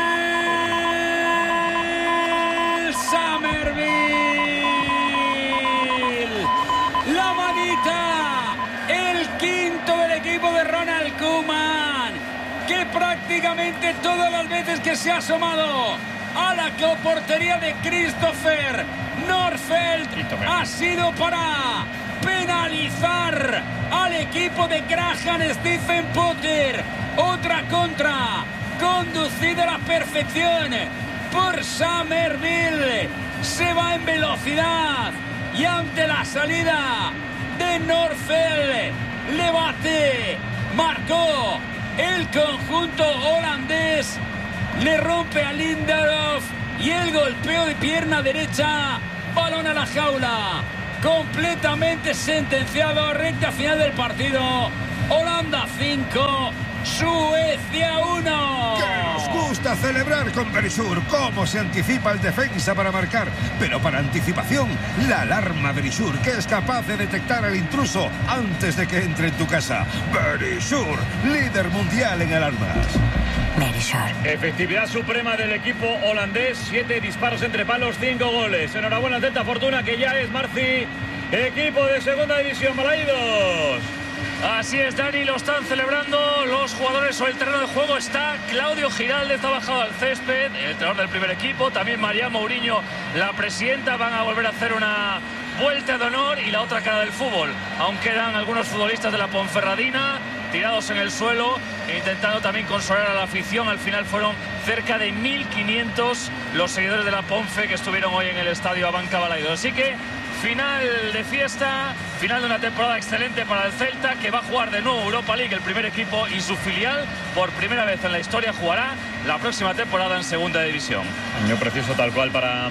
¡Summerville! ¡La manita! El quinto del equipo de Ronald Koeman, que prácticamente todas las veces que se ha asomado a la portería de Christopher Nordfeldt ha sido para penalizar al equipo de Graham Stephen Potter. Otra contra, conducida a la perfección por Summerville. Se va en velocidad y ante la salida de Norfeld. Lebate marcó el conjunto holandés, le rompe a Lindelof y el golpeo de pierna derecha, balón a la jaula, completamente sentenciado. Recta final del partido, Holanda 5, Suecia 1. Que nos gusta celebrar con Verisur. Cómo se anticipa el defensa para marcar, pero para anticipación, la alarma Verisur, que es capaz de detectar al intruso antes de que entre en tu casa. Verisur, líder mundial en alarmas. Efectividad suprema del equipo holandés, 7 disparos entre palos, 5 goles. Enhorabuena al Celta Fortuna, que ya es, Marci, equipo de segunda división. Balaídos. Así es, Dani, lo están celebrando los jugadores sobre el terreno de juego. Está Claudio Giraldez, ha bajado al césped, el entrenador del primer equipo. También María Mourinho, la presidenta. Van a volver a hacer una vuelta de honor y la otra cara del fútbol. Aún quedan algunos futbolistas de la Ponferradina tirados en el suelo, intentando también consolar a la afición. Al final fueron cerca de 1.500 los seguidores de la Ponfe que estuvieron hoy en el estadio Abanca Balaidos. Así que final de fiesta, final de una temporada excelente para el Celta, que va a jugar de nuevo Europa League, el primer equipo, y su filial por primera vez en la historia jugará la próxima temporada en segunda división. Año precioso tal cual para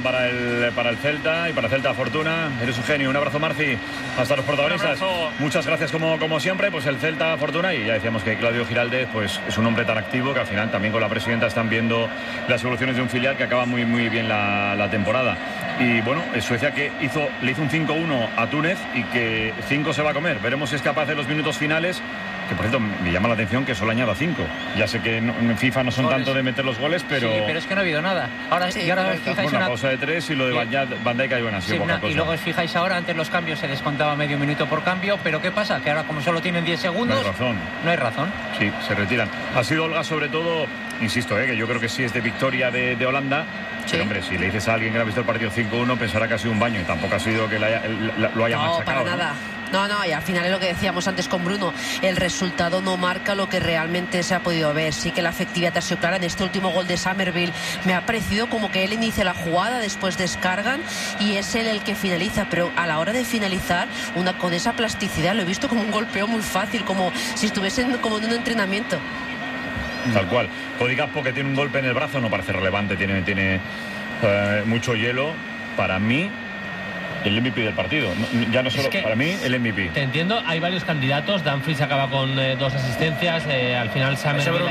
el Celta y para Celta Fortuna. Eres un genio. Un abrazo, Marci. Hasta los protagonistas. Muchas gracias como siempre. Pues el Celta Fortuna, y ya decíamos que Claudio Giraldez pues es un hombre tan activo que al final también con la presidenta están viendo las evoluciones de un filial que acaba muy bien la temporada. Y bueno, Suecia que le hizo un 5-1 a Túnez y que 5 se va a comer. Veremos si es capaz en los minutos finales, que por cierto me llama la atención que solo añada 5. Ya sé que en FIFA no son goles, tanto de meter los goles, pero... Sí, pero es que no ha habido nada. Ahora, sí, y ahora os fijáis una pausa de 3 y lo de Van Dijk ha sido poca cosa. Y luego os fijáis ahora, antes los cambios se descontaba medio minuto por cambio, pero ¿qué pasa? Que ahora como solo tienen 10 segundos... No hay razón. Sí, se retiran. Ha sido Olga sobre todo, insisto, que yo creo que sí es de victoria de Holanda. Sí. Pero hombre, si le dices a alguien que no ha visto el partido 5-1, pensará que ha sido un baño, y tampoco ha sido que lo haya machacado. Para nada. No, y al final es lo que decíamos antes con Bruno, el resultado no marca lo que realmente se ha podido ver. Sí que la efectividad ha sido clara. En este último gol de Summerville me ha parecido como que él inicia la jugada, después descargan y es él el que finaliza, pero a la hora de finalizar, con esa plasticidad, lo he visto como un golpeo muy fácil, como si estuviesen como en un entrenamiento. Tal cual. Cody Gakpo, que tiene un golpe en el brazo, no parece relevante, tiene mucho hielo. Para mí, el MVP del partido. Ya no solo, para mí, el MVP. Te entiendo, hay varios candidatos. Dumfries acaba con 2 asistencias. Al final Summerville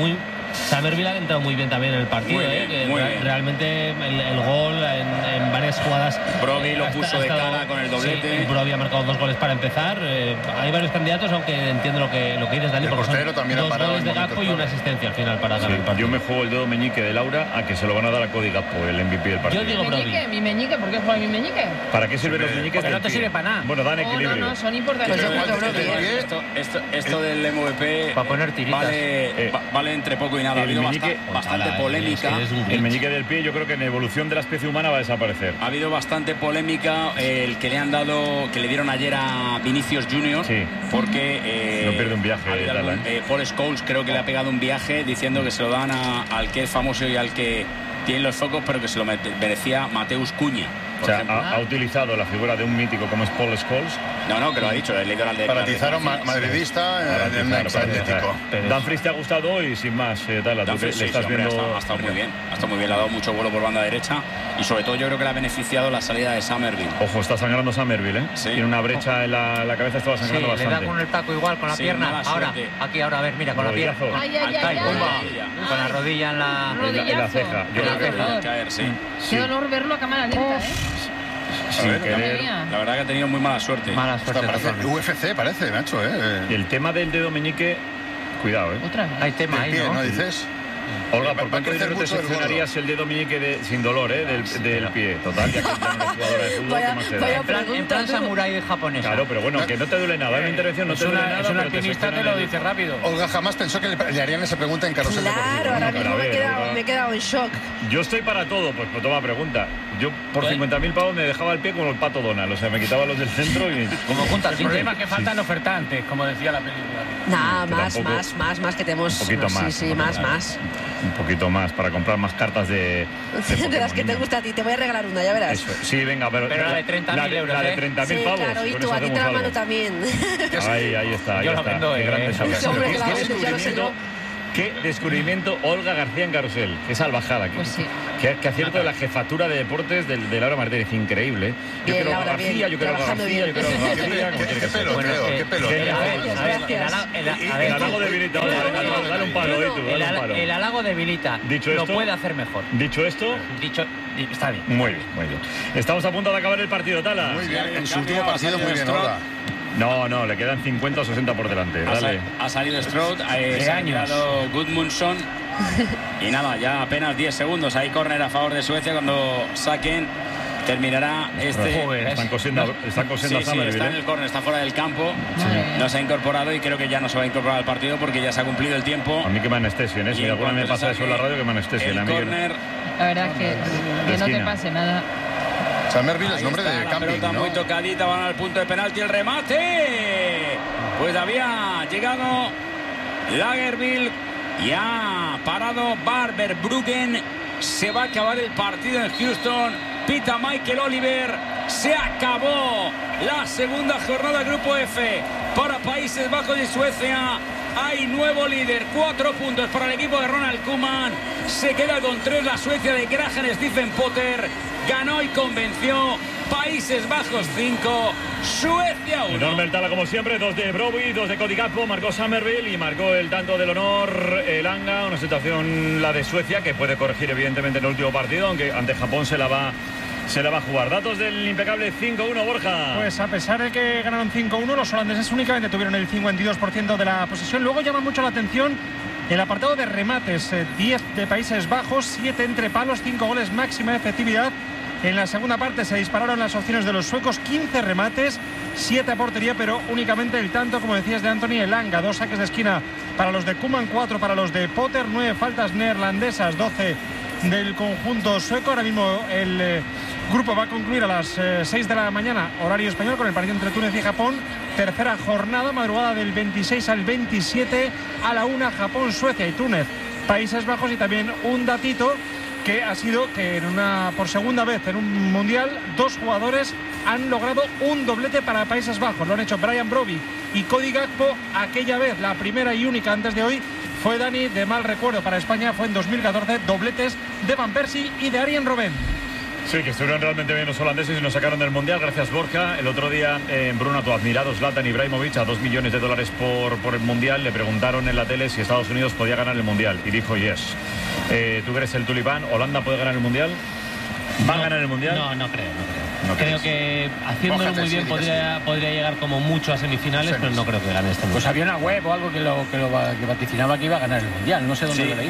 ha entrado muy bien también en el partido. Muy bien. Realmente el gol en varias jugadas. Brody lo puso de cara con el doblete. Sí, Brody ha marcado 2 goles para empezar. Hay varios candidatos, aunque entiendo lo que dices, Dani, porque son también 2 goles de Gakpo y una asistencia al final para ganar el partido. Yo me juego el dedo meñique de Laura a que se lo van a dar a Cody Gakpo, el MVP del partido. Yo digo Brody. ¿Mi meñique? ¿Por qué juega mi meñique? ¿Para qué sirven los meñiques? Porque no te sirve para nada. Bueno, dan equilibrio. No, son importantes. Esto del MVP para poner tiritas. Vale entre poco y nada. Ha habido bastante polémica. El meñique del pie, yo creo que en evolución de la especie humana va a desaparecer. Ha habido bastante polémica el que le dieron ayer a Vinicius Junior, porque no pierde un viaje. Paul Scholes creo que le ha pegado un viaje diciendo que se lo dan al que es famoso y al que tiene los focos, pero que se lo merecía Mateus Cunha. O sea, ha utilizado la figura de un mítico como es Paul Scholes. No, que lo ha dicho, el líder de Fanatizaron madridista en un exatlético. Dumfries, ¿te ha gustado hoy? Sin más, Dumfries, le estás viendo... ha estado muy bien. Ha estado muy bien, le ha dado mucho vuelo por banda derecha y sobre todo yo creo que le ha beneficiado la salida de Summerville. Ojo, está sangrando Summerville, ¿eh? Sí. Tiene una brecha en la cabeza, estaba sangrando bastante. Le da con el taco igual, con la pierna. Ahora, a ver, mira, con la pierna. Con la rodilla en la ceja. Yo creo que va a caer, sí. Qué dolor verlo a cámara lenta, Sin querer. La verdad que ha tenido muy mala suerte. Parece UFC, parece, Nacho, Y el tema del dedo meñique, cuidado, Otra vez. Hay tema ahí, ¿no? ¿Dices? Olga, ¿por cuánto dinero te seccionarías el dedo meñique sin dolor, del pie? Total, ya que ya no es jugadora de fútbol, en plan samurái japonés. Claro, pero bueno, que no te duele nada. Una intervención no te duele nada. Es un alpinista, te lo dice rápido. Olga jamás pensó que le harían esa pregunta en carrusel deportivo. Claro, ahora mismo me he quedado en shock. Yo estoy para todo, pues toma pregunta. Yo por 50.000 pavos me dejaba el pie como el Pato Donald, o sea, me quitaba los del centro y... Como junta, el problema es que faltan ofertantes, como decía la película. Nada, más que tenemos... Un poquito más. Sí, más. Un un poquito más para comprar más cartas de de las que te gusta a ti. Te voy a regalar una, ya verás. Eso. Sí, venga, pero la de 30.000 euros. La de 30.000 sí, pavos. claro, y tú, a ti te la mano también. Ahí está. Yo la vendo, Qué grande Ese hombre que la vende, ya lo sé yo. Qué descubrimiento Olga García en Carrusel. Qué salvajada. Pues sí. Qué acierto de la jefatura de deportes de Laura Martínez. Increíble. Yo quiero a García, yo quiero a García, yo quiero a García. Qué pelo, qué pelo. El halago debilita. Dale un palo, El halago debilita. Dicho esto, lo puede hacer mejor. Dicho esto, está bien. Muy bien. Estamos a punto de acabar el partido, Tala. Muy bien, en su último partido muy bien, Olga. No, le quedan 50 o 60 por delante. Dale. Ha salido Stroud, se ha quedado Gudmundsson. Y nada, ya apenas 10 segundos. Hay córner a favor de Suecia cuando saquen. Terminará este. Están cosiendo a Summerville. Está en el córner, está fuera del campo. No se ha incorporado y creo que ya no se va a incorporar al partido porque ya se ha cumplido el tiempo. A mí que me anestesien, si alguna me pasa eso en la radio, que me anestesien. El córner. La verdad que no te pase nada. Summerville es nombre de camping, pelota, ¿no? Muy tocadita, van al punto de penalti, el remate. Pues había llegado Lagerbielke y ha parado Barberbruggen. Se va a acabar el partido en Houston. Pita Michael Oliver. Se acabó la segunda jornada del Grupo F para Países Bajos y Suecia. Hay nuevo líder, 4 puntos para el equipo de Ronald Koeman. Se queda con 3 la Suecia de Graham Stephen Potter. Ganó y convenció. Países Bajos 5, Suecia 1. Enorme el Tala como siempre, 2 de Broby, 2 de Cody Gakpo, marcó Summerville y marcó el tanto del honor Elanga. Una situación la de Suecia que puede corregir evidentemente en el último partido, aunque ante Japón se la va a jugar. Datos del impecable 5-1, Borja. Pues a pesar de que ganaron 5-1, los holandeses únicamente tuvieron el 52% de la posesión. Luego llama mucho la atención el apartado de remates, 10 de Países Bajos, 7 entre palos, 5 goles máxima efectividad. En la segunda parte se dispararon las opciones de los suecos, 15 remates, 7 a portería, pero únicamente el tanto, como decías, de Anthony Elanga. 2 saques de esquina para los de Koeman, 4 para los de Potter, 9 faltas neerlandesas, 12 del conjunto sueco. Ahora mismo el grupo va a concluir a las 6 de la mañana, horario español, con el partido entre Túnez y Japón. Tercera jornada, madrugada del 26 al 27, a la 1, Japón, Suecia y Túnez, Países Bajos. Y también un datito que ha sido que por segunda vez en un mundial 2 jugadores han logrado un doblete para Países Bajos. Lo han hecho Brian Broby y Cody Gakpo. Aquella vez, la primera y única antes de hoy, fue Dani, de mal recuerdo para España, fue en 2014, dobletes de Van Persie y de Arjen Robben. Sí, que estuvieron realmente bien los holandeses y nos sacaron del Mundial. Gracias, Borja. El otro día en Bruna, tu admirado Zlatan Ibrahimovic, a $2 millones por el Mundial, le preguntaron en la tele si Estados Unidos podía ganar el Mundial y dijo yes. ¿Tú eres el tulipán? ¿Holanda puede ganar el Mundial? ¿Va a ganar el Mundial? No creo. Creo que haciéndolo muy bien podría llegar como mucho a semifinales, pero no creo que gane este Mundial. Pues había una web o algo que vaticinaba que iba a ganar el Mundial. No sé dónde lo leí.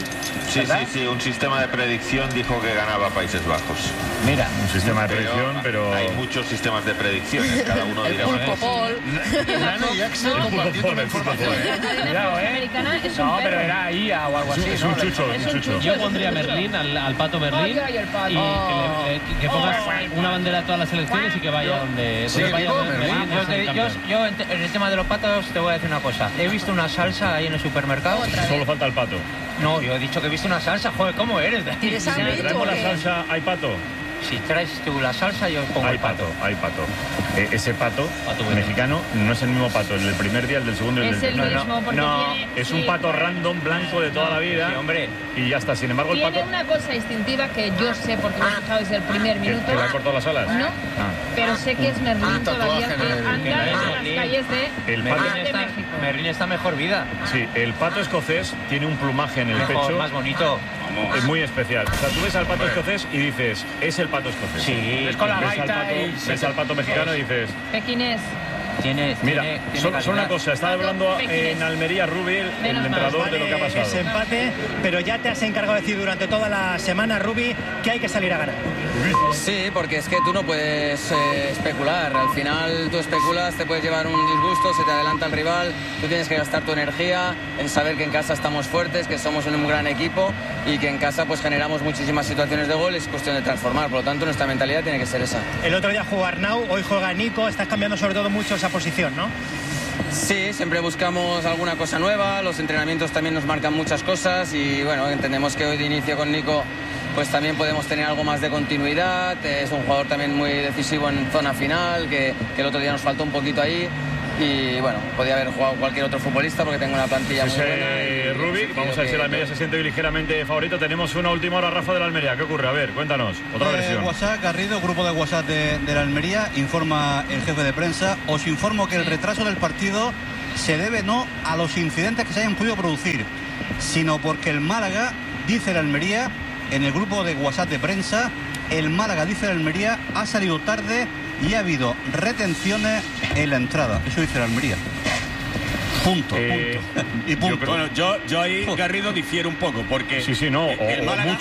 Sí, un sistema de predicción dijo que ganaba Países Bajos. Mira, un sistema de predicción, pero hay muchos sistemas de predicciones, cada uno dirá una cosa. Nano y Axel compartiendo la información. Cuidado, no, pero era IA o algo así. Es un chucho. Yo pondría a Merlín, al Pato Merlín, y que pongas una bandera a todas las selecciones y que vaya donde vaya Merlín. Yo en el tema de los patos te voy a decir una cosa. He visto una salsa ahí en el supermercado. Solo falta el pato. No, yo he dicho que he visto una salsa. Joder, ¿cómo eres? ¿Tienes hambre? ¿Traemos la salsa? ¿Hay pato? Si traes tú la salsa, yo pongo el pato. Hay pato. Ese pato mexicano no es el mismo pato, el del primer día, el del segundo y el del tercero. No, es un pato random, blanco de toda la vida. Sí, hombre. Y ya está. Sin embargo, el pato tiene una cosa distintiva que yo sé porque lo he escuchado desde el primer minuto. ¿Que le ha cortado las alas? No, pero sé que es Merlín todavía, que anda en las calles de México. Merlín está mejor vida. Sí, el pato escocés tiene un plumaje en el pecho más bonito. Es muy especial. O sea, tú ves al pato escocés y dices, es el pato escocés. Sí, es con la gaita. Ves al pato mexicano y dices, pequinés. Mira, solo una cosa, estaba hablando en Almería Rubi, el entrenador, de lo que ha pasado. Ese empate, pero ya te has encargado de decir durante toda la semana, Rubi, que hay que salir a ganar. Sí, porque es que tú no puedes especular. Al final tú especulas, te puedes llevar un disgusto, se te adelanta el rival. Tú tienes que gastar tu energía en saber que en casa estamos fuertes, que somos un gran equipo y que en casa pues generamos muchísimas situaciones de gol. Es cuestión de transformar. Por lo tanto, nuestra mentalidad tiene que ser esa. El otro día jugó Arnau, hoy juega Nico. Estás cambiando sobre todo mucho esa posición, ¿no? Sí, siempre buscamos alguna cosa nueva, los entrenamientos también nos marcan muchas cosas y bueno, entendemos que hoy de inicio con Nico pues también podemos tener algo más de continuidad, es un jugador también muy decisivo en zona final, que el otro día nos faltó un poquito ahí y bueno, podía haber jugado cualquier otro futbolista porque tengo una plantilla muy buena. Rubik, vamos a ver si el Almería se siente ligeramente favorito. Tenemos una última hora, Rafa, de la Almería. ¿Qué ocurre? A ver, cuéntanos, otra versión. WhatsApp, Garrido, grupo de WhatsApp de la Almería, informa el jefe de prensa. Os informo que el retraso del partido se debe no a los incidentes que se hayan podido producir, sino porque el Málaga, dice la Almería, en el grupo de WhatsApp de prensa, el Málaga, dice la Almería, ha salido tarde y ha habido retenciones en la entrada. Eso dice la Almería. Punto. Y punto. Bueno, yo ahí, Garrido, difiero un poco, porque el Málaga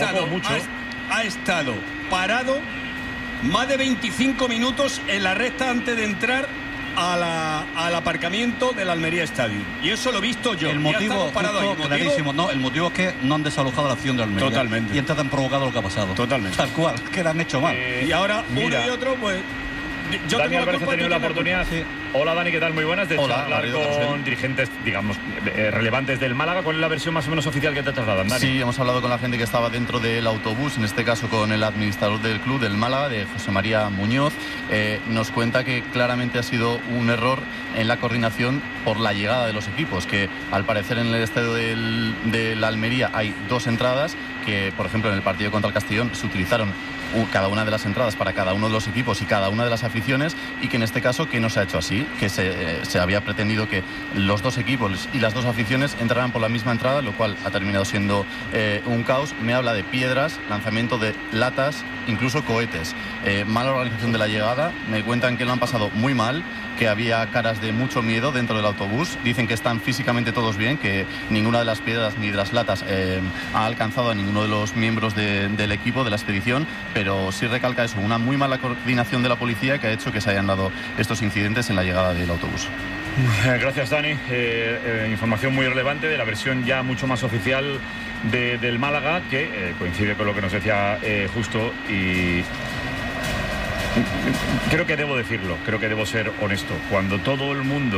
ha estado parado más de 25 minutos en la recta antes de entrar al aparcamiento del Almería Stadium. Y eso lo he visto yo. El motivo, clarísimo. No, el motivo es que no han desalojado la acción de Almería. Totalmente. Y entonces han provocado lo que ha pasado. Totalmente. Tal cual, que la han hecho mal. Y ahora uno y otro, pues... Dani Álvarez ha tenido la oportunidad. Sí. Hola, Dani, ¿qué tal? Muy buenas. De charlar con dirigentes, digamos, relevantes del Málaga. ¿Cuál es la versión más o menos oficial que te trasladan, Dani? Sí, hemos hablado con la gente que estaba dentro del autobús, en este caso con el administrador del club, del Málaga, de José María Muñoz. Nos cuenta que claramente ha sido un error en la coordinación por la llegada de los equipos, que al parecer en el estadio del Almería hay dos entradas, que por ejemplo en el partido contra el Castellón se utilizaron cada una de las entradas para cada uno de los equipos y cada una de las aficiones, y que en este caso que no se ha hecho así, que se había pretendido que los dos equipos y las dos aficiones entraran por la misma entrada, lo cual ha terminado siendo un caos. Me habla de piedras, lanzamiento de latas, incluso cohetes, mala organización de la llegada. Me cuentan que lo han pasado muy mal, que había caras de mucho miedo dentro del autobús. Dicen que están físicamente todos bien, que ninguna de las piedras ni de las latas ha alcanzado a ninguno de los miembros del equipo, de la expedición, pero sí recalca eso, una muy mala coordinación de la policía que ha hecho que se hayan dado estos incidentes en la llegada del autobús. Gracias, Dani. Información muy relevante de la versión ya mucho más oficial del Málaga, que coincide con lo que nos decía justo, y creo que debo decirlo, creo que debo ser honesto. Cuando todo el mundo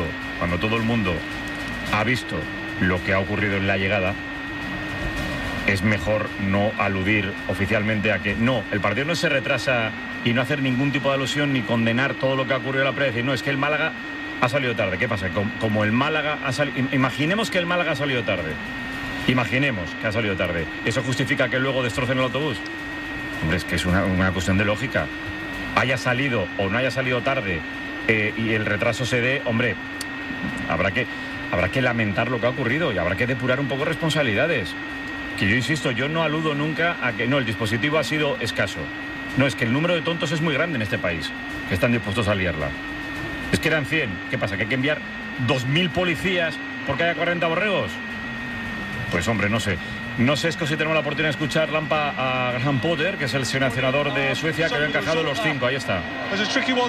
ha visto lo que ha ocurrido en la llegada, es mejor no aludir oficialmente a que no, el partido no se retrasa, y no hacer ningún tipo de alusión ni condenar todo lo que ha ocurrido en la previa. No, es que el Málaga ha salido tarde. ¿Qué pasa? Como el Málaga ha salido... Imaginemos que el Málaga ha salido tarde. Imaginemos que ha salido tarde. ¿Eso justifica que luego destrocen el autobús? Hombre, es que es una cuestión de lógica. Haya salido o no haya salido tarde y el retraso se dé, hombre, habrá que lamentar lo que ha ocurrido y habrá que depurar un poco responsabilidades. Que yo insisto, yo no aludo nunca a que no, el dispositivo ha sido escaso. No, es que el número de tontos es muy grande en este país, que están dispuestos a liarla. Es que eran 100. ¿Qué pasa? ¿Que hay que enviar 2.000 policías porque haya 40 borregos? Pues hombre, no sé. No sé, es que si tenemos la oportunidad de escuchar, Lampa, a Graham Potter, que es el seleccionador de Suecia, que había encajado los 5. Ahí está. Dice que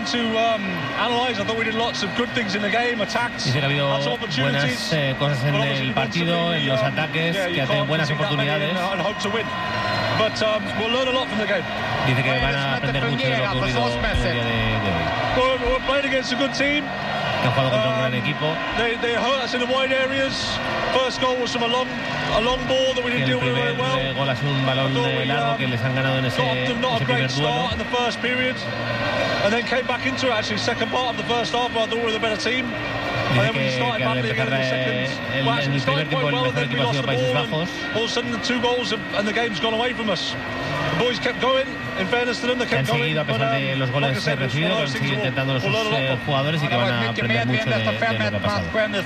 ha habido buenas cosas en el partido, en los ataques, que ha tenido buenas oportunidades. Dice que van a aprender mucho de lo ocurrido en el día de hoy. Que han jugado contra un gran equipo. El primer gol ha sido un balón largo que les han ganado en ese primer duelo. Dice que al empezar en el primer tiempo, el mejor equipo ha sido Países Bajos. Que han seguido a pesar de los goles recibidos, que han seguido intentando sus jugadores y que van a aprender mucho de lo que ha pasado.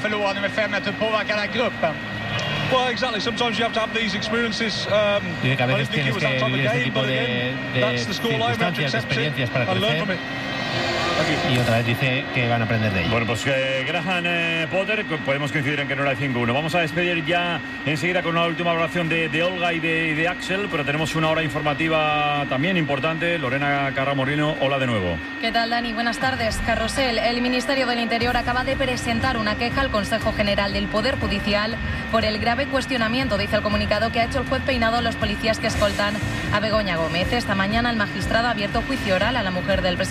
Dice que a veces tienes que vivir este tipo de circunstancias, de experiencias para crecer. Y otra vez dice que van a aprender de ello. Bueno, pues Graham Potter, podemos coincidir en que no era el 5-1. Vamos a despedir ya enseguida con una última valoración de Olga y de Axel, pero tenemos una hora informativa también importante. Lorena Carramorino, hola de nuevo. ¿Qué tal, Dani? Buenas tardes. Carrusel, el Ministerio del Interior acaba de presentar una queja al Consejo General del Poder Judicial por el grave cuestionamiento, dice el comunicado, que ha hecho el juez Peinado a los policías que escoltan a Begoña Gómez. Esta mañana el magistrado ha abierto juicio oral a la mujer del presidente del Gobierno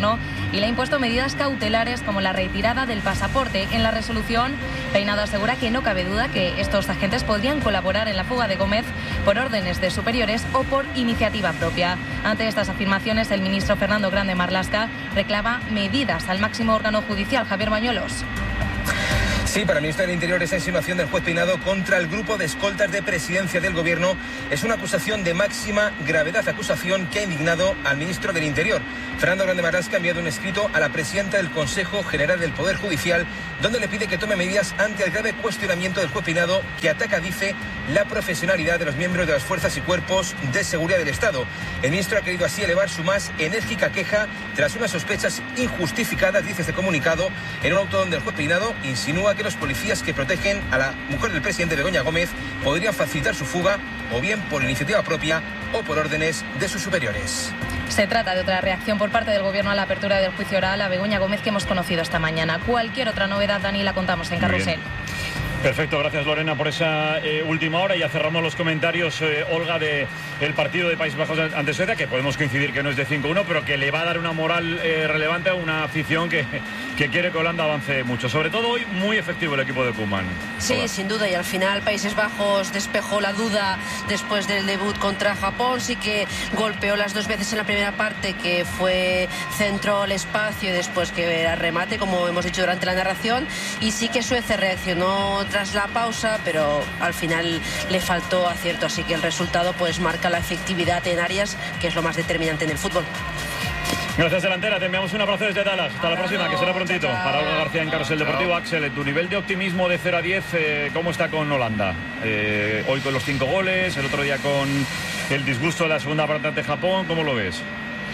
gobierno y le ha impuesto medidas cautelares como la retirada del pasaporte. En la resolución, Peinado asegura que no cabe duda que estos agentes podrían colaborar en la fuga de Gómez por órdenes de superiores o por iniciativa propia. Ante estas afirmaciones, el ministro Fernando Grande Marlaska reclama medidas al máximo órgano judicial. Javier Bañuelos. Sí, para el ministro del Interior, esa insinuación del juez Peinado contra el grupo de escoltas de presidencia del gobierno es una acusación de máxima gravedad, acusación que ha indignado al ministro del Interior. Fernando Grande Marlaska ha enviado un escrito a la presidenta del Consejo General del Poder Judicial, donde le pide que tome medidas ante el grave cuestionamiento del juez Peinado, que ataca, dice, la profesionalidad de los miembros de las fuerzas y cuerpos de seguridad del Estado. El ministro ha querido así elevar su más enérgica queja tras unas sospechas injustificadas, dice este comunicado, en un auto donde el juez Peinado insinúa que los policías que protegen a la mujer del presidente Begoña Gómez podrían facilitar su fuga o bien por iniciativa propia o por órdenes de sus superiores. Se trata de otra reacción por parte del Gobierno a la apertura del juicio oral a Begoña Gómez que hemos conocido esta mañana. Cualquier otra novedad, Dani, la contamos en Carrusel. Perfecto, gracias Lorena por esa última hora. Ya cerramos los comentarios, Olga, del partido de Países Bajos ante Suecia, que podemos coincidir que no es de 5-1, pero que le va a dar una moral relevante a una afición que quiere que Holanda avance mucho. Sobre todo hoy, muy efectivo el equipo de Koeman. Sí, Olga. Sin duda, y al final Países Bajos despejó la duda después del debut contra Japón. Sí que golpeó las dos veces en la primera parte, que fue centro al espacio y después que era remate, como hemos dicho durante la narración, y sí que Suecia reaccionó tras la pausa, pero al final le faltó acierto, así que el resultado pues marca la efectividad en áreas, que es lo más determinante en el fútbol. Gracias, delantera. Te enviamos un abrazo desde Dallas. Hasta la próxima, que será prontito. Para Olga García en Carrusel Deportivo. Axel, tu nivel de optimismo de 0 a 10, ¿cómo está con Holanda? Hoy con los 5 goles, el otro día con el disgusto de la segunda parte ante Japón, ¿cómo lo ves?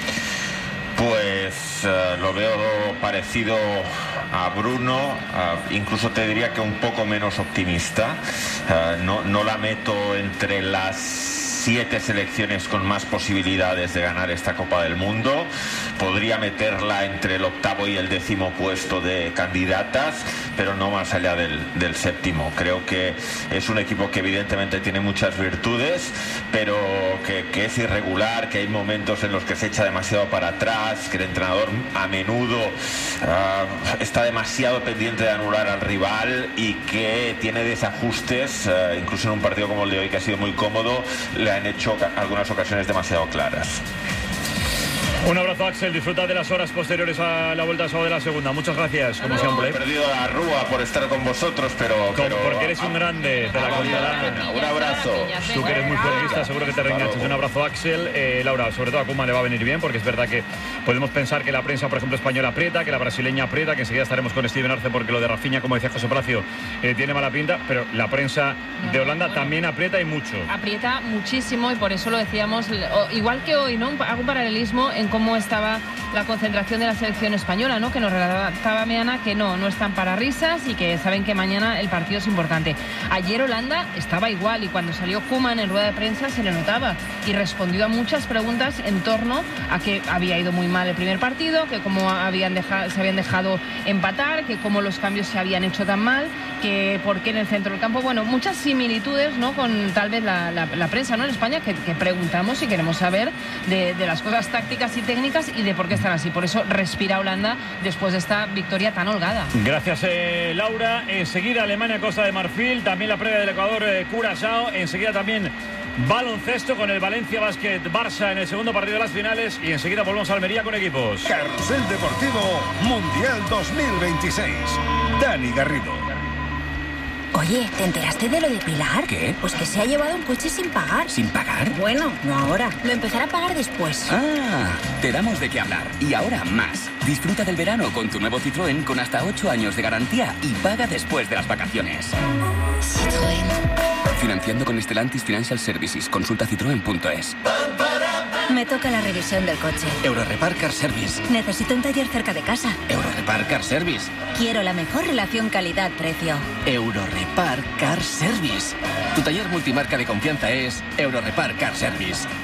Pues lo veo parecido a Bruno, incluso te diría que un poco menos optimista. No la meto entre las 7 selecciones con más posibilidades de ganar esta Copa del Mundo. Podría meterla entre el 8º y el 10º puesto de candidatas, pero no más allá del 7º. Creo que es un equipo que evidentemente tiene muchas virtudes, pero que es irregular, que hay momentos en los que se echa demasiado para atrás, que el entrenador a menudo está demasiado pendiente de anular al rival y que tiene desajustes, incluso en un partido como el de hoy, que ha sido muy cómodo, le han hecho algunas ocasiones demasiado claras. Un abrazo, Axel. Disfruta de las horas posteriores a la vuelta de la segunda. Muchas gracias, como siempre. He perdido la rúa por estar con vosotros, pero porque eres un grande, te la contará. Un abrazo. Tú que eres muy florista, seguro que te reenganchas. Un abrazo, Axel. Laura, sobre todo a Koeman le va a venir bien, porque es verdad que podemos pensar que la prensa, por ejemplo, española aprieta, que la brasileña aprieta, que enseguida estaremos con Steven Arce porque lo de Rafinha, como decía José Palacio, tiene mala pinta, pero la prensa de Holanda también aprieta y mucho. Aprieta muchísimo y por eso lo decíamos, igual que hoy, ¿no? Hago un paralelismo en cómo estaba la concentración de la selección española, ¿no? Que nos relataba Meana que no están para risas y que saben que mañana el partido es importante. Ayer Holanda estaba igual y cuando salió Koeman en rueda de prensa se le notaba y respondió a muchas preguntas en torno a que había ido muy mal el primer partido, que cómo se habían dejado empatar, que cómo los cambios se habían hecho tan mal, que por qué en el centro del campo. Bueno, muchas similitudes, ¿no? Con tal vez la prensa, ¿no? En España, que preguntamos y queremos saber de las cosas tácticas y técnicas y de por qué están así. Por eso respira Holanda después de esta victoria tan holgada. Gracias, Laura. Enseguida Alemania, Costa de Marfil, también la previa del Ecuador, Curazao. Enseguida también baloncesto con el Valencia Basket Barça en el segundo partido de las finales y enseguida volvemos a Almería con equipos. Carrusel Deportivo Mundial 2026. Dani Garrido. Oye, ¿te enteraste de lo de Pilar? ¿Qué? Pues que se ha llevado un coche sin pagar. ¿Sin pagar? Bueno, no ahora. Lo empezará a pagar después. Ah, te damos de qué hablar. Y ahora más. Disfruta del verano con tu nuevo Citroën con hasta 8 años de garantía y paga después de las vacaciones. Citroën. Financiando con Stellantis Financial Services. Consulta citroen.es. Me toca la revisión del coche. Eurorepar Car Service. Necesito un taller cerca de casa. Eurorepar Car Service. Quiero la mejor relación calidad-precio. Eurorepar Car Service. Tu taller multimarca de confianza es Eurorepar Car Service.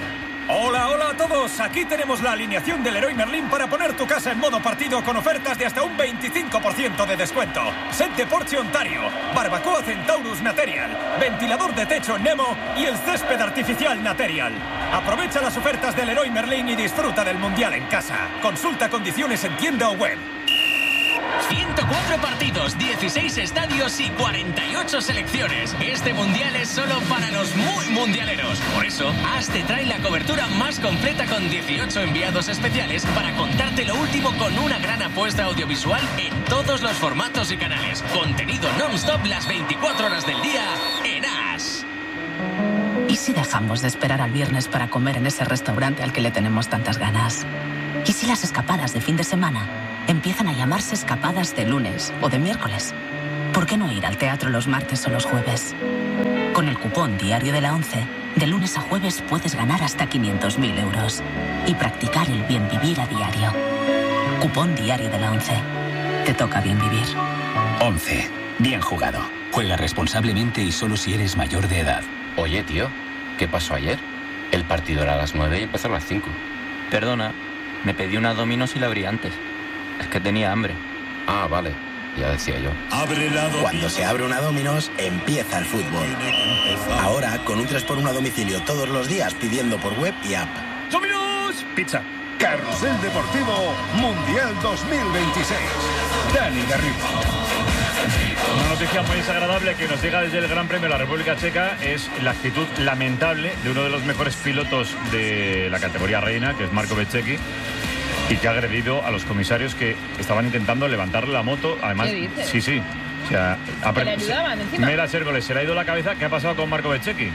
Hola, hola a todos. Aquí tenemos la alineación del Leroy Merlin para poner tu casa en modo partido con ofertas de hasta un 25% de descuento. Set de porche Ontario, barbacoa Centaurus Material, ventilador de techo Nemo y el césped artificial Material. Aprovecha las ofertas del Leroy Merlin y disfruta del Mundial en casa. Consulta condiciones en tienda o web. 104 partidos, 16 estadios y 48 selecciones. Este mundial es solo para los muy mundialeros. Por eso, AS te trae la cobertura más completa con 18 enviados especiales para contarte lo último con una gran apuesta audiovisual en todos los formatos y canales. Contenido non-stop las 24 horas del día en AS. ¿Y si dejamos de esperar al viernes para comer en ese restaurante al que le tenemos tantas ganas? ¿Y si las escapadas de fin de semana empiezan a llamarse escapadas de lunes o de miércoles? ¿Por qué no ir al teatro los martes o los jueves? Con el cupón Diario de la 11, de lunes a jueves puedes ganar hasta 500.000 euros y practicar el bien vivir a diario. Cupón Diario de la 11. Te toca bien vivir. 11. Bien jugado. Juega responsablemente y solo si eres mayor de edad. Oye, tío, ¿qué pasó ayer? El partido era a las 9 y empezó a las 5. Perdona, me pedí una Domino's y la abrí antes. Es que tenía hambre. Ah, vale. Ya decía yo. Cuando se abre una Domino's, empieza el fútbol. Ahora, con un 3x1 a domicilio todos los días, pidiendo por web y app. ¡Domino's! Pizza. Carrusel Deportivo Mundial 2026. Dani Garrido. Una noticia muy desagradable que nos llega desde el Gran Premio de la República Checa es la actitud lamentable de uno de los mejores pilotos de la categoría reina, que es Marco Bezzecchi, y que ha agredido a los comisarios que estaban intentando levantarle la moto. Además, ¿qué dices? sí. O sea, ¿Que le ayudaban encima? Mera Sérgoles, se le ha ido la cabeza. ¿Qué ha pasado con Marco Bezzecchi?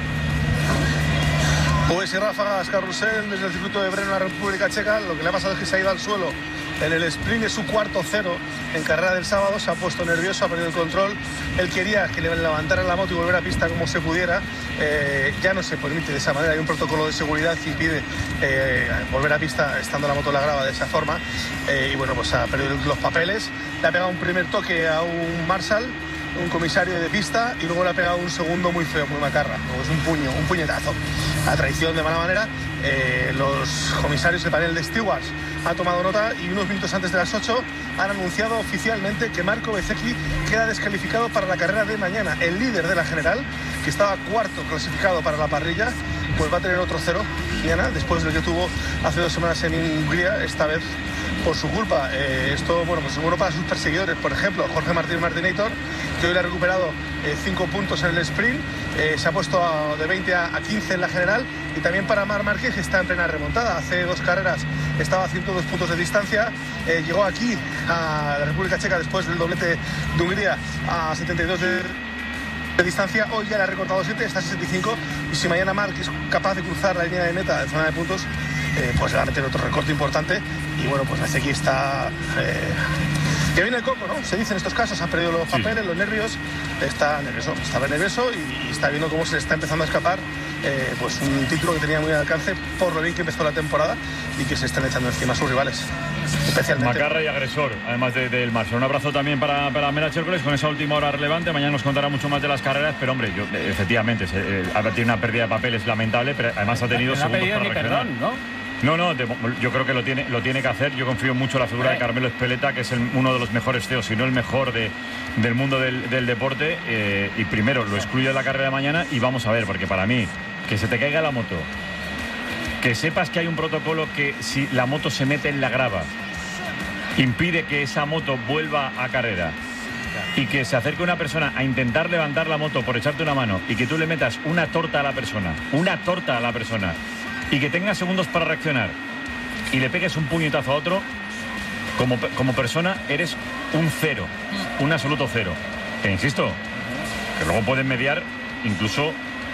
Pues y ráfagas, carrusel desde el circuito de Brno, la República Checa. Lo que le ha pasado es que se ha ido al suelo en el sprint de su cuarto cero en carrera del sábado. Se ha puesto nervioso, ha perdido el control. Él quería que le levantaran la moto y volver a pista como se pudiera. Ya no se permite de esa manera. Hay un protocolo de seguridad que impide volver a pista estando la moto en la grava de esa forma. Y bueno, pues ha perdido los papeles. Le ha pegado un primer toque a un Marshall, un comisario de pista, y luego le ha pegado un segundo muy feo, muy macarra. Luego es un puñetazo. A traición de mala manera. Los comisarios del panel de stewards ha tomado nota y unos minutos antes de las 8 han anunciado oficialmente que Marco Bezzecchi queda descalificado para la carrera de mañana. El líder de la general, que estaba cuarto clasificado para la parrilla, pues va a tener otro cero mañana, después de lo que tuvo hace 2 semanas en Hungría, esta vez por su culpa. Esto, bueno, pues seguro para sus perseguidores, por ejemplo, Jorge Martín Martinator, que hoy le ha recuperado 5 puntos en el sprint, se ha puesto de 20 a 15 en la general, y también para Marc Márquez, que está en plena remontada. Hace 2 carreras estaba a 102 puntos de distancia, llegó aquí a la República Checa después del doblete de Hungría a 72 de distancia. Hoy ya le ha recortado 7, está a 65, y si mañana Marc es capaz de cruzar la línea de meta de zona de puntos, pues le va a meter otro recorte importante. Y bueno, pues Bezzecchi está que viene el coco, ¿no? Se dice en estos casos, ha perdido los papeles, los nervios, está nervioso y está viendo cómo se le está empezando a escapar pues un título que tenía muy al alcance por lo bien que empezó la temporada y que se están echando encima a sus rivales, especialmente Macarra y agresor, además del Marshall. Un abrazo también para Mera Sérgoles con esa última hora relevante. Mañana nos contará mucho más de las carreras, pero hombre, efectivamente ha tenido una pérdida de papeles lamentable, pero además ha tenido segundos para reaccionar. Perdón, ¿no? No, yo creo que lo tiene que hacer. Yo confío mucho en la figura de Carmelo Espeleta, que es uno de los mejores CEOs, si no el mejor del mundo del deporte. Y primero lo excluyo de la carrera de mañana y vamos a ver, porque para mí, que se te caiga la moto, que sepas que hay un protocolo que si la moto se mete en la grava, impide que esa moto vuelva a carrera, y que se acerque una persona a intentar levantar la moto por echarte una mano y que tú le metas una torta a la persona, y que tengas segundos para reaccionar y le pegues un puñetazo a otro, como persona eres un cero, un absoluto cero. E insisto, que luego pueden mediar incluso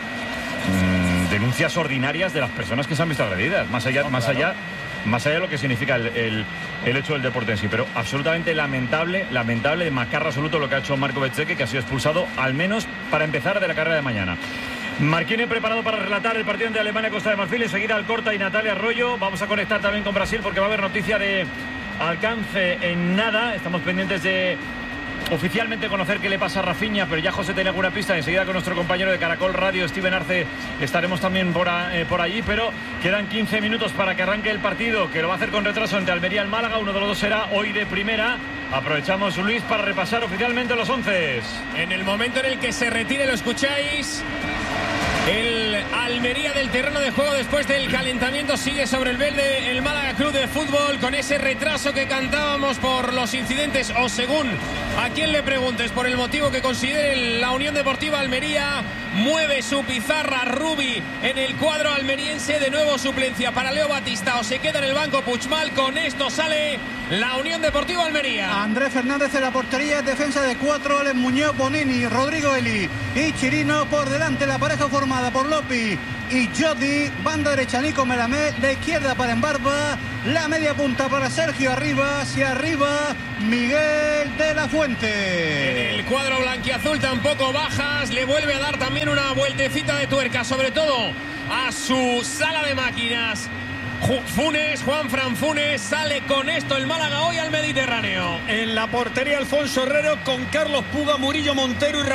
denuncias ordinarias de las personas que se han visto agredidas, más allá de lo que significa el hecho del deporte en sí. Pero absolutamente lamentable, de macarra absoluto lo que ha hecho Marco Bezzecchi, que ha sido expulsado, al menos para empezar, de la carrera de mañana. Marquini preparado para relatar el partido entre Alemania-Costa de Marfil. Enseguida Alcorta y Natalia Arroyo. Vamos a conectar también con Brasil porque va a haber noticia de alcance en nada. Estamos pendientes de oficialmente conocer qué le pasa a Rafinha, pero ya José tiene alguna pista. Enseguida con nuestro compañero de Caracol Radio, Steven Arce, estaremos también por allí, pero quedan 15 minutos para que arranque el partido, que lo va a hacer con retraso entre Almería y el Málaga. Uno de los dos será hoy de primera. Aprovechamos, Luis, para repasar oficialmente los 11. En el momento en el que se retire, lo escucháis, el Almería del terreno de juego después del calentamiento sigue sobre el verde el Málaga Club de Fútbol, con ese retraso que cantábamos por los incidentes, o según a quien le preguntes, por el motivo que considere. La Unión Deportiva Almería mueve su pizarra. Rubi en el cuadro almeriense, de nuevo suplencia para Leo Batista, o se queda en el banco Puigmal. Con esto sale la Unión Deportiva Almería. Andrés Fernández en la portería, defensa de 4, Alex Muñoz, Bonini, Rodrigo Eli y Chirino. Por delante la pareja formada por Lopi y Jodi, banda derecha Nico Melamed, de izquierda para Embarba, la media punta para Sergio Arribas y arriba Miguel de la Fuente. En el cuadro blanquiazul tampoco bajas, le vuelve a dar también una vueltecita de tuerca, sobre todo a su sala de máquinas. Juanfran Funes, sale con esto el Málaga hoy al Mediterráneo. En la portería Alfonso Herrero, con Carlos Puga, Murillo Montero y